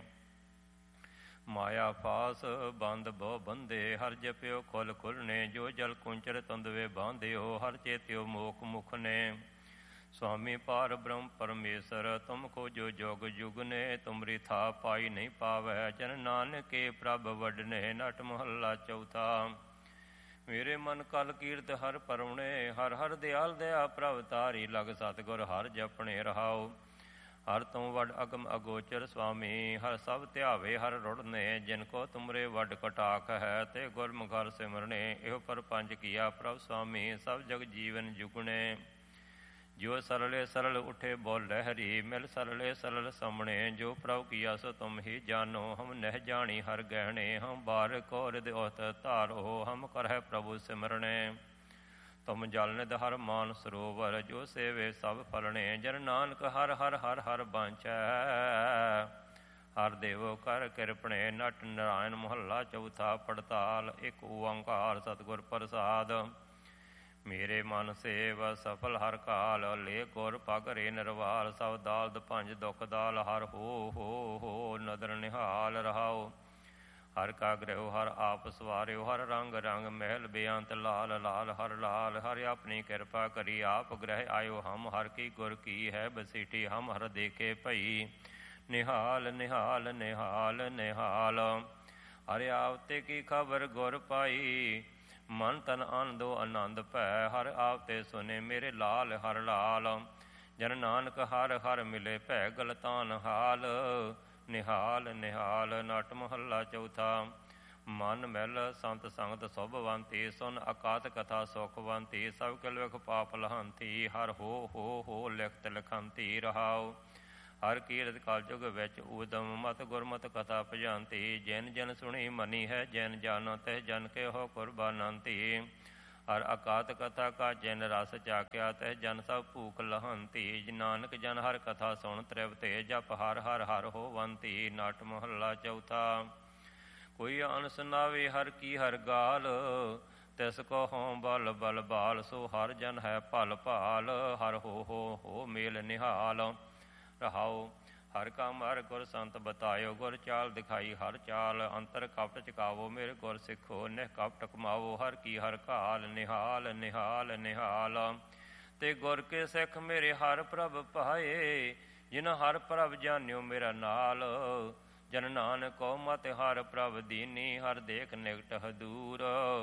Speaker 1: ਮਾਇਆ ਫਾਸ ਬੰਦ ਬਹੁ ਬੰਦੇ, ਹਰ ਜਪਿਓ ਖੁੱਲ ਖੁੱਲਨੇ, ਜੋ ਜਲ ਕੁੰਚਰ ਤੰਦਵੇ ਬਾਂਧਿਓ, ਹਰ ਚੇਤਿਓ ਮੋਖ ਮੁਖ ਨੇ। ਸੁਆਮੀ ਪਾਰ ਬ੍ਰਹਮ ਪਰਮੇਸ਼ਰ, ਤੁਮ ਖੋਜੋ ਜੁਗ ਜੁਗ ਨੇ, ਤੁਮਰੀ ਥਾ ਪਾਈ ਨਹੀਂ ਪਾਵੈ, ਜਨ ਨਾਨਕ ਕੇ ਪ੍ਰਭ ਵਡਨੇ। ਨਾਟ ਮੁਹੱਲਾ ਚੌਥਾ। ਮੇਰੇ ਮਨ ਕਲ ਕੀਰਤ ਹਰ ਪਰਵਣੇ, ਹਰ ਹਰ ਦਿਆਲ ਦਇਆ ਪ੍ਰਭ ਤਾਰੀ, ਲਗ ਸਤਿਗੁਰ ਹਰ ਜਪਣੇ ਰਹਾਓ। ਹਰ ਤੂੰ ਵਡ ਅਗਮ ਅਗੋਚਰ ਸੁਆਮੀ, ਹਰ ਸਭ ਧਿਆਵੇ ਹਰ ਰੁੜਨੇ, ਜਿਨ ਕੋ ਤੁਮਰੇ ਵਡ ਕਟਾਕ ਹੈ, ਤੇ ਗੁਰਮੁਖ ਹਰ ਸਿਮਰਨੇ। ਇਹੋ ਪਰਪੰਚ ਕੀਆ ਪ੍ਰਭ ਸੁਆਮੀ, ਸਭ ਜਗ ਜੀਵਨ ਜੁਗਣੇ। ਜੋ ਸਰਲੇ ਸਰਲ ਉਠੇ ਬੋਲ ਲਹਿਰੀ, ਮਿਲ ਸਰਲੇ ਸਰਲ ਸਮਣੇ, ਜੋ ਪ੍ਰਭ ਕੀਆ ਸੋ ਤੁਮ ਹੀ ਜਾਨੋ, ਹਮ ਨਹਿ ਜਾਣੀ ਹਰ ਗਹਿਣੇ। ਹਮ ਬਾਰ ਕੋ ਰਿਦ ਉਤ ਧਾਰੋ, ਹਮ ਕਰਹਿ ਪ੍ਰਭੂ ਸਿਮਰਣੇ। ਤੁਮ ਜਲ ਨਿਧ ਹਰ ਮਾਨ ਸਰੋਵਰ, ਜੋ ਸੇਵੇ ਸਭ ਫਲਣੇ, ਜਨ ਨਾਨਕ ਹਰ ਹਰ ਹਰ ਹਰ ਬਾਂਚੈ, ਹਰ ਦੇਵੋ ਕਰ ਕਿਰਪਣੇ। ਨਟ ਨਾਰਾਇਣ ਮੁਹੱਲਾ ਚੌਥਾ। ਪੜਤਾਲ। ਇੱਕ ਓੰਕਾਰ ਸਤਿਗੁਰ ਪ੍ਰਸਾਦ। ਮੇਰੇ ਮਨ ਸੇਵ ਸਫਲ ਹਰ ਕਾਲ, ਲੇ ਗੁਰ ਪਗ ਰੇ ਨਿਰਵਾਲ, ਸਭ ਦਾਲਦ ਪੰਜ ਦੁਖ ਦਾਲ, ਹਰ ਹੋ ਨਦਰ ਨਿਹਾਲ ਰਹਾਓ। ਹਰ ਕਾ ਗ੍ਰਹਿਓ ਹਰ ਆਪ ਸਵਾਰਿਓ, ਹਰ ਰੰਗ ਰੰਗ ਮਹਿਲ ਬੇਅੰਤ ਲਾਲ ਲਾਲ ਹਰ ਲਾਲ। ਹਰ ਆਪਣੀ ਕਿਰਪਾ ਕਰੀ ਆਪ ਗ੍ਰਹਿ ਆਇਓ, ਹਮ ਹਰ ਕੀ ਗੁਰ ਕੀ ਹੈ ਬਸੀਠੀ, ਹਮ ਹਰ ਦੇਖੇ ਭਈ ਨਿਹਾਲ ਨਿਹਾਲ ਨਿਹਾਲ ਨਿਹਾਲ। ਹਰ ਆਪਤੇ ਕੀ ਖਬਰ ਗੁਰ ਪਾਈ, ਮਨ ਤਨ ਆਨੰਦੋ ਆਨੰਦ ਭੈ, ਹਰ ਆਪ ਤੇ ਸੁਨੇ ਮੇਰੇ ਲਾਲ ਹਰ ਲਾਲ। ਜਨ ਨਾਨਕ ਹਰ ਹਰ ਮਿਲੇ ਭੈ ਗਲਤਾਨ ਹਾਲ, ਨਿਹਾਲ ਨਿਹਾਲ। ਨਟ ਮੁਹੱਲਾ ਚੌਥਾ। ਮਨ ਮਿਲ ਸੰਤ ਸੰਗਤ ਸੁਭਵੰਤੀ, ਸੁਨ ਅਕਾਤ ਕਥਾ ਸੁਖਵੰਤੀ, ਸਭ ਕਿਲਵਿਖ ਪਾਪ ਲਹੰਤੀ, ਹਰ ਹੋ ਲਿਖਤ ਲਿਖੰਤੀ ਰਹਾਓ। ਹਰ ਕੀਰਤ ਕਲ ਯੁਗ ਵਿੱਚ ਊਦਮ, ਮਤ ਗੁਰਮਤਿ ਕਥਾ ਭਜੰਤੀ, ਜਿਨ ਜਨ ਸੁਣੀ ਮਨੀ ਹੈ, ਜਿਨ ਜਾਨੋ ਤਿਹ ਜਨ ਕੇ ਹੋ ਕੁਰਬਾਨੰਤੀ। ਹਰ ਅਕਾਤ ਕਥਾ ਕਾ ਜਿਨ ਰਸ ਚਾਖਿਆ, ਤਿਹ ਜਨ ਸਭ ਭੂਖ ਲਹੰਤੀ। ਨਾਨਕ ਜਨ ਹਰ ਕਥਾ ਸੁਣ ਤ੍ਰਿਪਤੇ, ਜਪ ਹਰ ਹਰ ਹਰ ਹੋਵੰਤੀ। ਨਟ ਮੁਹੱਲਾ ਚੌਥਾ। ਕੋਈ ਅਨ ਸੁਨਾਵੇ ਹਰ ਕੀ ਹਰ ਗਾਲ, ਤਿਸ ਕੋ ਹੋਂ ਬਲ ਬਲ ਬਾਲ, ਸੋ ਹਰ ਜਨ ਹੈ ਭਲ ਭਾਲ, ਹਰ ਹੋ ਮੇਲ ਨਿਹਾਲ ਰਹਾਓ। ਹਰ ਕੰਮ ਹਰ ਗੁਰ ਸੰਤ ਬਤਾਇਓ, ਗੁਰ ਚਾਲ ਦਿਖਾਈ ਹਰ ਚਾਲ, ਅੰਤਰ ਕਪਟ ਚਕਾਵੋ ਮੇਰੇ ਗੁਰ ਸਿੱਖੋ, ਨਿਹ ਕਪਟ ਕਮਾਵੋ, ਹਰ ਕੀ ਹਰ ਘਾਲ ਨਿਹਾਲ ਨਿਹਾਲ ਨਿਹਾਲ। ਤੇ ਗੁਰ ਕੇ ਸਿੱਖ ਮੇਰੇ ਹਰ ਪ੍ਰਭ ਪਾਏ, ਜਿਨ ਹਰ ਪ੍ਰਭ ਜਾਣਿਓ ਮੇਰਾ ਨਾਲ। ਜਨ ਨਾਨਕ ਕੋ ਮਤਿ ਹਰ ਪ੍ਰਭ ਦੀਨੀ, ਹਰ ਦੇਖ ਨਿਕਟ ਹਦੂਰ।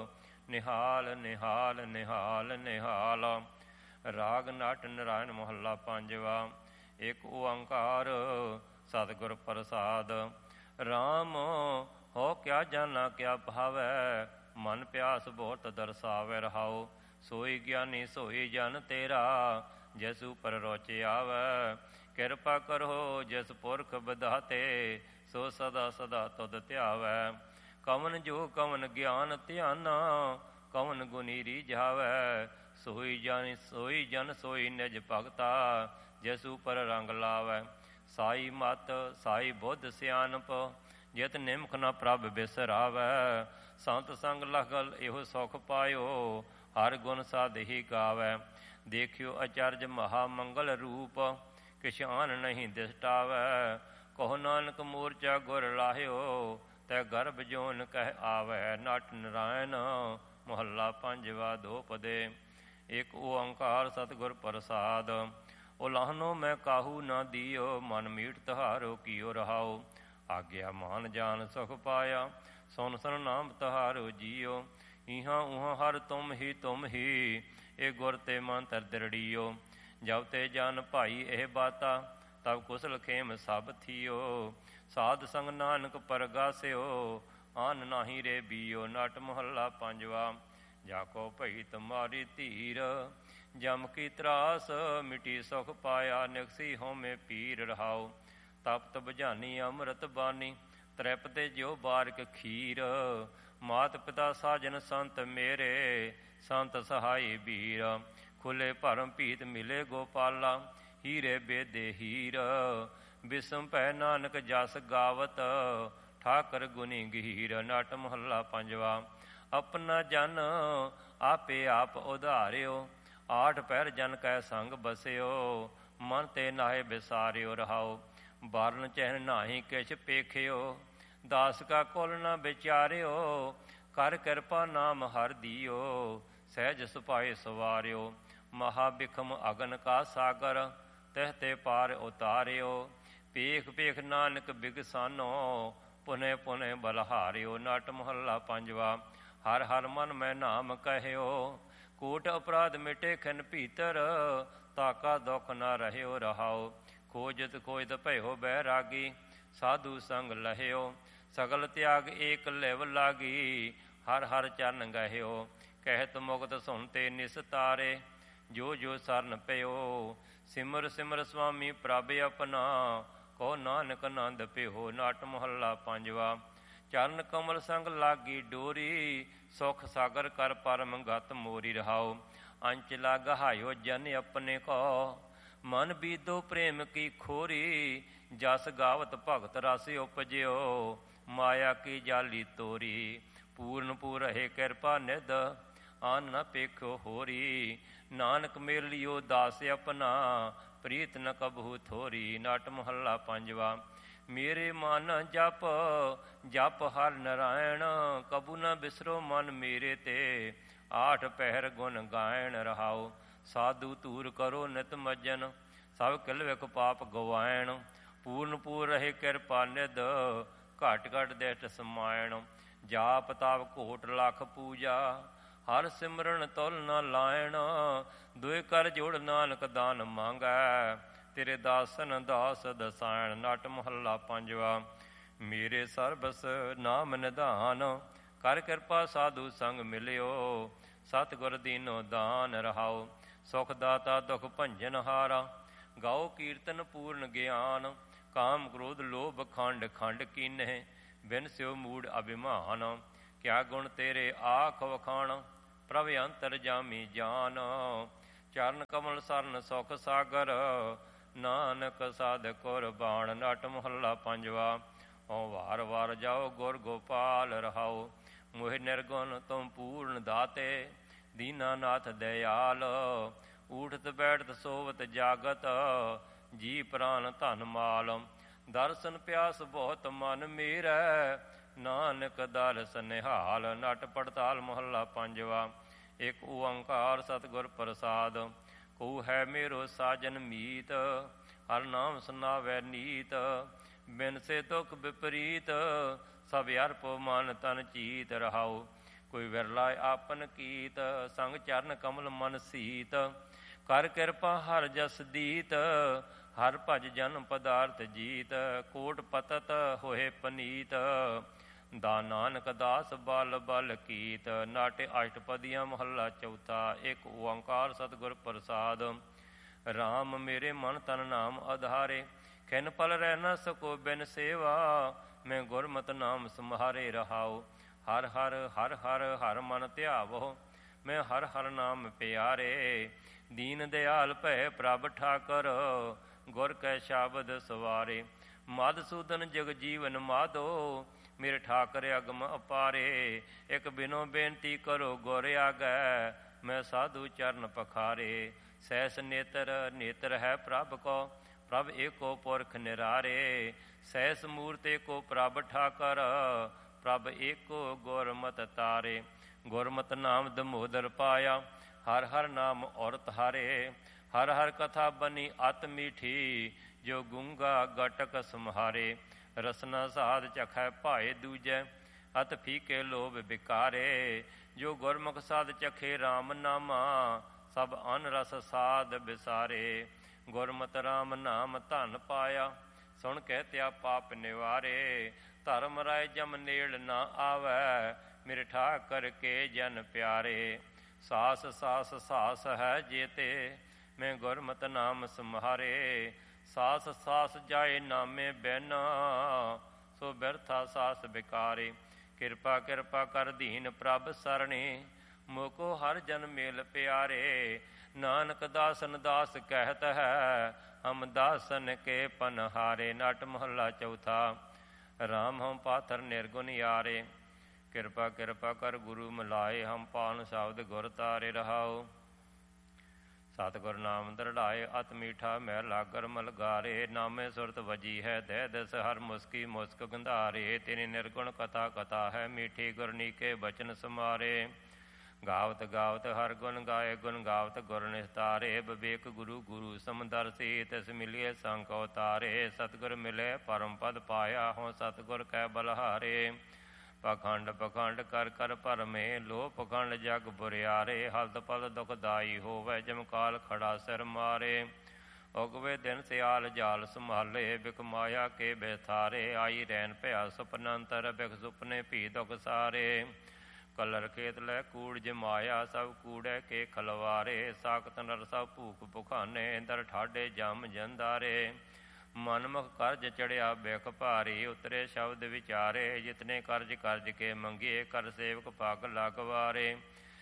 Speaker 1: ਨਿਹਾਲ ਨਿਹਾਲ ਨਿਹਾਲ ਨਿਹਾਲ। ਰਾਗ ਨਟ ਨਰਾਇਣ ਮਹੱਲਾ ਪੰਜਵਾ। ਇੱਕ ਓੰਕਾਰ ਸਤਿਗੁਰ ਪ੍ਰਸਾਦ। ਰਾਮ ਹੋ ਕਿਆ ਜਾਨਾ ਕਿਆ ਭਾਵੈ, ਮਨ ਪਿਆਸ ਬਹੁਤ ਦਰਸਾਵੈ ਰਹਾਉ। ਸੋਈ ਗਿਆਨੀ ਸੋਈ ਜਨ ਤੇਰਾ, ਜਿਸ ਉਪਰ ਰੋਚ ਆਵੈ। ਕਿਰਪਾ ਕਰੋ ਜਿਸ ਪੁਰਖ ਵਿਧਾਤੇ, ਸੋ ਸਦਾ ਸਦਾ ਤੁਧ ਧਿਆਵੈ। ਕਵਨ ਜੋ ਕਵਨ ਗਿਆਨ ਧਿਆਨਾ, ਕਵਨ ਗੁਣੀ ਰੀਝਾਵੈ। ਸੋਈ ਜਨ ਸੋਈ ਨਿਜ ਭਗਤਾ, ਜਿਸ ਉਪਰ ਰੰਗ ਲਾਵੈ। ਸਾਈ ਮਤ ਸਾਈ ਬੁੱਧ ਸਿਆਣਪ, ਜਿਤ ਨਿਮਖ ਨ ਪ੍ਰਭ ਬਿਸਰਾਵੈ। ਸੰਤ ਸੰਗ ਲਗਲ ਇਹੋ ਸੁਖ ਪਾਇਓ, ਹਰ ਗੁਣ ਸਾਧੀ ਗਾਵੈ। ਦੇਖਿਓ ਅਚਰਜ ਮਹਾ ਮੰਗਲ ਰੂਪ, ਕਿਛ ਆਨ ਨਹੀਂ ਦਿਸਟਾਵੈ। ਕਹੋ ਨਾਨਕ ਮੂਰਚਾ ਗੁਰ ਲਾਹਿਓ, ਤੈ ਗਰਭ ਜੋਨ ਕਹਿ ਆਵੈ। ਨਟ ਨਰਾਇਣ ਮਹੱਲਾ ਪੰਜਵਾ। ਦੋਪਦੇ। ਇੱਕ ਓੰਕਾਰ ਸਤਿਗੁਰ ਪ੍ਰਸਾਦ। ਉਲਾਹਨੋ ਮੈਂ ਕਾਹੂ ਨਾ ਦੀਓ, ਮਨ ਮੀਟ ਤੁਹਾਰੋ ਕੀਓ ਰਹਾਓ। ਆਗਿਆ ਮਾਨ ਜਾਨ ਸੁਖ ਪਾਇਆ, ਸੁਨ ਸੁਨ ਨਾਮ ਤੁਹਾਰੋ ਜੀਓ। ਇਹਾਂ ਉਹਾਂ ਹਰ ਤੁਮ ਹੀ, ਇਹ ਗੁਰ ਤੇ ਮਨ ਤਰ ਦਰੜੀਓ। ਜਬ ਤੇ ਜਨ ਭਾਈ ਇਹ ਬਾਤਾ, ਤਬ ਕੁਸਲ ਖੇਮ ਸਭ ਥੀਓ। ਸਾਧ ਸੰਗ ਨਾਨਕ ਪਰਗਾਸਿਓ, ਆਨ ਨਾਹੀ ਰੇ ਬੀਓ। ਨਟ ਮਹੱਲਾ ਪੰਜਵਾ। ਜਾ ਕੋ ਭਈ ਤੁਮਾਰੀ ਧੀਰ, ਜਮ ਕੀ ਤਰਾਸ ਮਿਟੀ ਸੁਖ ਪਾਇਆ। ਨਿਕਸੀ ਹੋਮੇ ਪੀਰ ਰਹਾਉ। ਤਪਤ ਬੁਝਾਨੀ ਅੰਮ੍ਰਿਤ ਬਾਣੀ, ਤ੍ਰਿਪਤੇ ਜਿਉ ਬਾਰਿਕ ਖੀਰ। ਮਾਤ ਪਿਤਾ ਸਾਜਨ ਸੰਤ ਮੇਰੇ, ਸੰਤ ਸਹਾਈ ਵੀਰ। ਖੁੱਲੇ ਭਰਮ ਭੀਤ ਮਿਲੇ ਗੋਪਾਲਾ, ਹੀਰੇ ਬੇਦੇ ਹੀਰ। ਬਿਸਮ ਭੈ ਨਾਨਕ ਜਸ ਗਾਵਤ, ਠਾਕਰ ਗੁਣੀ ਗਹੀਰ। ਨਟ ਮਹੱਲਾ ਪੰਜਵਾ। ਆਪਣਾ ਜਨ ਆਪੇ ਆਪ ਉਧਾਰਿਓ, ਆਠ ਪਹਿਰ ਜਨ ਕੈ ਸੰਗ ਬਸਿਓ। ਮਨ ਤੇ ਨਾਹੇ ਬਿਸਾਰਿਓ ਰਹਾਓ। ਬਾਰਨ ਚਹਿਨ ਨਾਹੀ ਕਿਛ ਪੇਖਿਓ, ਦਾਸ ਕਾ ਕੁਲ ਨ ਵਿਚਾਰਿਓ। ਕਰ ਕਿਰਪਾ ਨਾਮ ਹਰ ਦੀਓ, ਸਹਿਜ ਸੁਭਾਏ ਸਵਾਰਿਓ। ਮਹਾ ਬਿਖਮ ਅਗਨ ਕਾ ਸਾਗਰ, ਤਹ ਤੇ ਪਾਰ ਉਤਾਰਿਓ। ਪੇਖ ਪੇਖ ਨਾਨਕ ਬਿਗਸਾਨੋ, ਪੁਨੇ ਪੁਨੇ ਬਲਹਾਰਿਓ। ਨਟ ਮਹੱਲਾ ਪੰਜਵਾ। ਹਰ ਹਰ ਮਨ ਮੈਂ ਨਾਮ ਕਹਿਓ, ਕੋਟ ਅਪਰਾਧ ਮਿਟੇ ਖਿਨ ਭੀਤਰ। ਤਾਕਾ ਦੁਖ ਨ ਰਹਿਓ ਰਹਾਓ। ਖੋਜਤ ਖੋਜਤ ਭਇਓ ਬੈਰਾਗੀ, ਸਾਧੂ ਸੰਗ ਲਹਿਓ। ਸਗਲ ਤਿਆਗ ਏਕ ਲਿਵ ਲਾਗੀ, ਹਰ ਹਰ ਚਰਨ ਗਹਿਓ। ਕਹਿਤ ਮੁਕਤ ਸੁਣ ਤੇ ਨਿਸਤਾਰੇ, ਜੋ ਜੋ ਸਰਨ ਪਿਓ। ਸਿਮਰ ਸਿਮਰ ਸੁਆਮੀ ਪ੍ਰਭ ਆਪਣਾ, ਕਹੋ ਨਾਨਕ ਆਨੰਦ ਪਿਓ। ਨਟ ਮਹੱਲਾ ਪੰਜਵਾ। ਚਰਨ ਕਮਲ ਸੰਗ ਲਾਗੀ ਡੋਰੀ, ਸੁਖ ਸਾਗਰ ਕਰ ਪਰਮ ਗਤ ਮੋਰੀ ਰਹਾਓ। ਅੰਚਲਾ ਗਹਾਇਓ ਜਨ ਆਪਣੇ ਕੋ, ਮਨ ਬੀਦੋ ਪ੍ਰੇਮ ਕੀ ਖੋਰੀ। ਜਸ ਗਾਵਤ ਭਗਤ ਰਸ ਉਪਜਿਓ, ਮਾਇਆ ਕੀ ਜਾਲੀ ਤੋਰੀ। ਪੂਰਨ ਪੂਰ ਰਹੇ ਕਿਰਪਾ ਨਿਧ, ਆਨ ਨ ਪੇਖੋ ਹੋਰੀ। ਨਾਨਕ ਮੇਲ ਲਿਓ ਦਾਸ ਆਪਣਾ, ਪ੍ਰੀਤ ਨ ਕਬਹੂ ਥੋਰੀ। ਨਟ ਮਹੱਲਾ ਪੰਜਵਾ। ਮੇਰੇ ਮਨ ਜਪ ਜਪ ਹਰ ਨਰਾਇਣ, ਕਬੂ ਨ ਬਿਸਰੋ ਮਨ ਮੇਰੇ ਤੇ। ਆਠ ਪਹਿਰ ਗੁਣ ਗਾਇਣ ਰਹਾਓ। ਸਾਧੂ ਧੂਰ ਕਰੋ ਨਿਤ ਮੱਜਨ, ਸਭ ਕਿਲ ਵਿਖ ਪਾਪ ਗਵਾਇਣ। ਪੂਰਨ ਪੂਰ ਰਹੇ ਕਿਰਪਾ ਨਿਧ, ਘਟ ਘਟ ਦਿਸ਼ਟ ਸਮਾਇਣ। ਜਾਪ ਤਾਪ ਘੋਟ ਲੱਖ ਪੂਜਾ, ਹਰ ਸਿਮਰਨ ਤੁਲ ਨ ਲਾਇਣ। ਦੁਇ ਕਰ ਜੋੜ ਨਾਨਕ ਦਾਨ ਮੰਗੈ, ਤੇਰੇ ਦਾਸਨ ਦਾਸ ਦਸਾਇਣ। ਨਟ ਮਹੱਲਾ ਪੰਜਵਾ। ਮੇਰੇ ਸਰਬਸ ਨਾਮ ਨਿਧਾਨ, ਕਰ ਕਿਰਪਾ ਸਾਧੂ ਸੰਗ ਮਿਲਿਓ। ਸਤਿਗੁਰ ਦੀਨੋ ਦਾਨ ਰਹਾਓ। ਸੁਖ ਦਾਤਾ ਦੁਖ ਭੰਜਨ ਹਾਰਾ, ਗਾਓ ਕੀਰਤਨ ਪੂਰਨ ਗਿਆਨ। ਕਾਮ ਕ੍ਰੋਧ ਲੋਭ ਖੰਡ ਖੰਡ ਕੀਨਹਿ, ਬਿਨ ਸਿਓ ਮੂੜ ਅਭਿਮਾਨ। ਕਿਆ ਗੁਣ ਤੇਰੇ ਆਖ ਵਖਾਣ, ਪ੍ਰਭ ਅੰਤਰ ਜਾਮੀ ਜਾਨ। ਚਰਨ ਕਮਲ ਸਰਨ ਸੁਖ ਸਾਗਰ, ਨਾਨਕ ਸਾਧ ਕੁਰਬਾਨ। ਨਟ ਮਹੱਲਾ ਪੰਜਵਾ। ਓ ਵਾਰ ਵਾਰ ਜਾਓ ਗੁਰ ਗੋਪਾਲ ਰਹਾਓ। ਮੋਹਿ ਨਿਰਗੁਣ ਤੁਮ ਪੂਰਨ ਦਾਤੇ, ਦੀਨਾਨਾਥ ਦਇਆਲ। ਊਠਤ ਬੈਠਤ ਸੋਵਤ ਜਾਗਤ, ਜੀ ਪ੍ਰਾਨ ਧਨ ਮਾਲ। ਦਰਸ਼ਨ ਪਿਆਸ ਬਹੁਤ ਮਨ ਮੇਰੈ, ਨਾਨਕ ਦਰਸ ਨਿਹਾਲ। ਨਟ ਪੜਤਾਲ ਮਹੱਲਾ ਪੰਜਵਾ। ਇੱਕ ਓੰਕਾਰ ਸਤਿਗੁਰ ਪ੍ਰਸਾਦ। ਕਉ ਹੈ ਮੇਰੋ ਸਾਜਨ ਮੀਤ, ਹਰ ਨਾਮ ਸੁਨਾਵੈ ਨੀਤ। ਬਿਨ ਸੇ ਦੁਖ ਵਿਪਰੀਤ, ਸਭ ਅਰਪੋ ਮਨ ਤਨ ਚੀਤ। ਰਹਾਉ ਕੋਈ ਵਿਰਲਾ ਆਪਨ ਕੀਤ, ਸੰਗ ਚਰਨ ਕਮਲ ਮਨ ਸੀਤ। ਕਰ ਕਿਰਪਾ ਹਰ ਜਸ ਦੀਤ, ਹਰ ਭਜ ਜਨ ਪਦਾਰਥ ਜੀਤ। ਕੋਟ ਪਤਤ ਹੋਏ ਪਨੀਤ, ਦਾ ਨਾਨਕ ਦਾਸ ਬਲ ਬਲ ਕੀਤ। ਨਾਟੇ ਅਸ਼ਟਪਦੀਆਂ ਮਹੱਲਾ ਚੌਥਾ। ਇੱਕ ਓੰਕਾਰ ਸਤਿਗੁਰ ਪ੍ਰਸਾਦ। ਰਾਮ ਮੇਰੇ ਮਨ ਤਨ ਨਾਮ ਆਧਾਰੇ, ਖਿਨ ਪਲ ਰਹਿ ਨ ਸਕੋ ਬਿਨ ਸੇਵਾ। ਮੈਂ ਗੁਰਮਤਿ ਨਾਮ ਸਮਹਾਰੇ। ਰਹਾਉ ਹਰ ਹਰ ਹਰ ਹਰ ਹਰ ਮਨ ਧਿਆਵੋ, ਮੈਂ ਹਰ ਹਰ ਨਾਮ ਪਿਆਰੇ। ਦੀਨ ਦਿਆਲ ਭੈ ਪ੍ਰਭ ਠਾਕਰ, ਗੁਰ ਕੈ ਸ਼ਬਦ ਸਵਾਰੇ। ਮਧੂਸੂਦਨ ਜਗ ਜੀਵਨ ਮਾਧੋ, ਮੇਰੇ ਠਾਕਰ ਅਗਮ ਅਪਾਰੇ। ਇੱਕ ਬਿਨੋ ਬੇਨਤੀ ਕਰੋ ਗੁਰ ਆਗੈ, ਮੈਂ ਸਾਧੂ ਚਰਨ ਪਖਾਰੇ। ਸੈਸ ਨੇਤਰ ਨੇਤਰ ਹੈ ਪ੍ਰਭ ਕੋ, ਪ੍ਰਭ ਏਕੋ ਪੁਰਖ ਨਿਰਾਰੇ। ਸੈਸ ਮੂਰਤ ਏਕੋ ਪ੍ਰਭ ਠਾਕਰ, ਪ੍ਰਭ ਏਕੋ ਗੁਰਮਤਿ ਤਾਰੇ। ਗੁਰਮਤਿ ਨਾਮ ਦਮੋਦਰ ਪਾਇਆ, ਹਰ ਹਰ ਨਾਮ ਔਰਤ ਹਾਰੇ। ਹਰ ਹਰ ਕਥਾ ਬਨੀ ਅਤ ਮੀਠੀ, ਜੋ ਗੂੰਗਾ ਗਟਕ ਸਮਹਾਰੇ। ਰਸਨਾ ਸਾਧ ਚਖੈ ਭਾਏ ਦੂਜੈ, ਅਤ ਫੀਕੇ ਲੋਭ ਬਿਕਾਰੇ। ਜੋ ਗੁਰਮੁਖ ਸਾਧ ਚਖੇ ਰਾਮ ਨਾਮਾ, ਸਭ ਅਨ ਰਸ ਸਾਧ ਬਿਸਾਰੇ। ਗੁਰਮਤਿ ਰਾਮ ਨਾਮ ਧਨ ਪਾਇਆ, ਸੁਣ ਕਹਿ ਤਿਆ ਪਾਪ ਨਿਵਾਰੇ। ਧਰਮ ਰਾਏ ਜਮ ਨੇੜ ਨਾ ਆਵੈ, ਮੇਰੇ ਠਾਕਰ ਕੇ ਜਨ ਪਿਆਰੇ। ਸਾਸ ਸਾਸ ਸਾਸ ਹੈ ਜੇਤੇ, ਮੈਂ ਗੁਰਮਤਿ ਨਾਮ ਸਮਹਾਰੇ। ਸਾਸ ਸਾਸ ਜਾਏ ਨਾਮੇ ਬਿਨ, ਸੋ ਬਿਰਥਾ ਸਾਸ ਬਿਕਾਰੇ। ਕਿਰਪਾ ਕਿਰਪਾ ਕਰ ਦੀਨ ਪ੍ਰਭ ਸਰਣੇ, ਮੋਕੋ ਹਰ ਜਨ ਮੇਲ ਪਿਆਰੇ। ਨਾਨਕ ਦਾਸਨ ਦਾਸ ਕਹਿਤ ਹੈ, ਹਮ ਦਾਸਨ ਕੇ ਪਨਹਾਰੇ। ਨਟ ਮਹੱਲਾ ਚੌਥਾ। ਰਾਮ ਹਮ ਪਾਥਰ ਨਿਰਗੁਣ ਯਾਰੇ, ਕਿਰਪਾ ਕਿਰਪਾ ਕਰ ਗੁਰੂ ਮਿਲਾਏ। ਹਮ ਪਾਨ ਸ਼ਬਦ ਗੁਰ ਤਾਰੇ। ਰਹਾਉ ਸਤਿਗੁਰ ਨਾਮ ਦਰੜਾਏ, ਅਤ ਮੀਠਾ ਮਹਿ ਲਾਗਰ ਮਲਗਾਰੇ। ਨਾਮੇ ਸੁਰਤ ਵਜੀ ਹੈ ਦਹਿ ਦਸ, ਹਰ ਮੁਸਕੀ ਮੁਸਕ ਗੰਧਾਰੇ। ਤੇਰੀ ਨਿਰਗੁਣ ਕਥਾ ਕਥਾ ਹੈ ਮੀਠੀ, ਗੁਰਨੀਕੇ ਬਚਨ ਸਮਾਰੇ। ਗਾਵਤ ਗਾਵਤ ਹਰ ਗੁਣ ਗਾਏ, ਗੁਣ ਗਾਵਤ ਗੁਰ ਨਿਸਤਾਰੇ। ਵਿਵੇਕ ਗੁਰੂ ਗੁਰੂ ਸਮਦਰਸੀ, ਤਿਸ ਮਿਲਿਏ ਸੰਕ ਉਤਾਰੇ। ਸਤਿਗੁਰ ਮਿਲੇ ਪਰਮ ਪਦ ਪਾਇਆ, ਹੋਂ ਸਤਿਗੁਰ ਕੈ ਬਲਹਾਰੇ। ਪਖੰਡ ਪਖੰਡ ਕਰ ਕਰ ਭਰਮੇ, ਲੋਹ ਪਖੰਡ ਜਗ ਬੁਰਿਆਰੇ। ਹਲਤ ਪਲਤ ਦੁਖਦਾਈ ਹੋਵੇ, ਜਮਕਾਲ ਖੜਾ ਸਿਰ ਮਾਰੇ। ਉਗਵੇ ਦਿਨ ਸਿਆਲ ਜਾਲ ਸੰਭਾਲੇ, ਬਿਖ ਮਾਇਆ ਕੇ ਬੈਥਾਰੇ। ਆਈ ਰੈਨ ਭਇਆ ਸੁਪਨੰਤਰ, ਬਿਖ ਸੁਪਨੇ ਭੀ ਦੁਖ ਸਾਰੇ। ਕਲਰ ਖੇਤ ਲੈ ਕੂੜ ਜਮਾਇਆ, ਸਭ ਕੂੜੈ ਕੇ ਖਲਵਾਰੇ। ਸਾਖਤ ਨਰ ਸਭ ਭੂਖ ਭੁਖਾਨੇ, ਦਰ ਠਾਡੇ ਜਮ ਜੰਦਾਰੇ। ਮਨਮੁਖ ਕਰਜ ਚੜਿਆ ਬਿਖ ਭਾਰੀ, ਉਤਰੇ ਸ਼ਬਦ ਵਿਚਾਰੇ। ਜਿਤਨੇ ਕਰਜ ਕਰਜ ਕੇ ਮੰਗੀਏ, ਕਰ ਸੇਵਕ ਪੱਗ ਲਗਵਾਰੇ।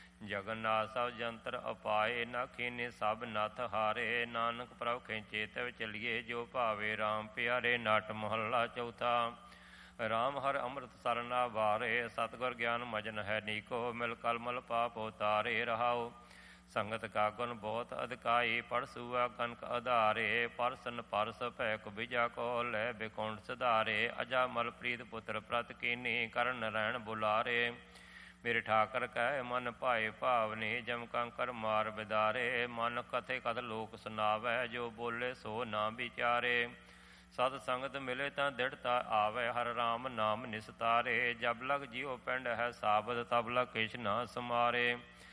Speaker 1: ਜਗਨਨਾਥ ਸਭ ਜੰਤਰ ਅਪਾਏ, ਨਾ ਖੀਨੇ ਸਭ ਨੱਥ ਹਾਰੇ। ਨਾਨਕ ਪ੍ਰਭ ਖਿੰਚੇ ਤਵ ਚਲੀਏ, ਜੋ ਭਾਵੇ ਰਾਮ ਪਿਆਰੇ। ਨਟ ਮਹੱਲਾ ਚੌਥਾ। ਰਾਮ ਹਰ ਅੰਮ੍ਰਿਤ ਸਰਨਾ ਵਾਰੇ, ਸਤਿਗੁਰ ਗਿਆਨ ਮਜਨ ਹੈ ਨੀਕੋ। ਮਿਲ ਕਲਮਲ ਪਾਪ ਉਤਾਰੇ। ਰਹਾਉ ਸੰਗਤ ਕਾ ਗੁਣ ਬਹੁਤ ਅਧਿਕਾਈ, ਪੜ ਸੂਆ ਕਨਕ ਆਧਾਰੇ। ਪਰਸਨ ਪਰਸ ਭੈ ਕੁਬਿਜਾ ਕੋ, ਲੈ ਬਿਕੁੰਠ ਸੁਧਾਰੇ। ਅਜਾ ਮਲ ਪ੍ਰੀਤ ਪੁੱਤਰ ਪ੍ਰਤ ਕੀਨੀ, ਕਰਨ ਨਰੈਣ ਬੁਲਾਰੇ। ਮੇਰੇ ਠਾਕਰ ਕਹਿ ਮਨ ਭਾਏ ਭਾਵਨੀ, ਜਮ ਕੰਕਰ ਮਾਰ ਬਿਦਾਰੇ। ਮਨ ਕਥੇ ਕਥ ਲੋਕ ਸੁਨਾਵੈ, ਜੋ ਬੋਲੇ ਸੋ ਨਾ ਵਿਚਾਰੇ। ਸਤ ਸੰਗਤ ਮਿਲੇ ਤਾਂ ਦ੍ਰਿੜਤਾ ਆਵੈ, ਹਰ ਰਾਮ ਨਾਮ ਨਿਸਤਾਰੇ। ਜਬ ਲਗ ਜਿਉ ਪਿੰਡ ਹੈ ਸਾਬਤ, ਤਬ ਲਗ ਕਿਛ ਨਾ ਸਮਾਰੇ।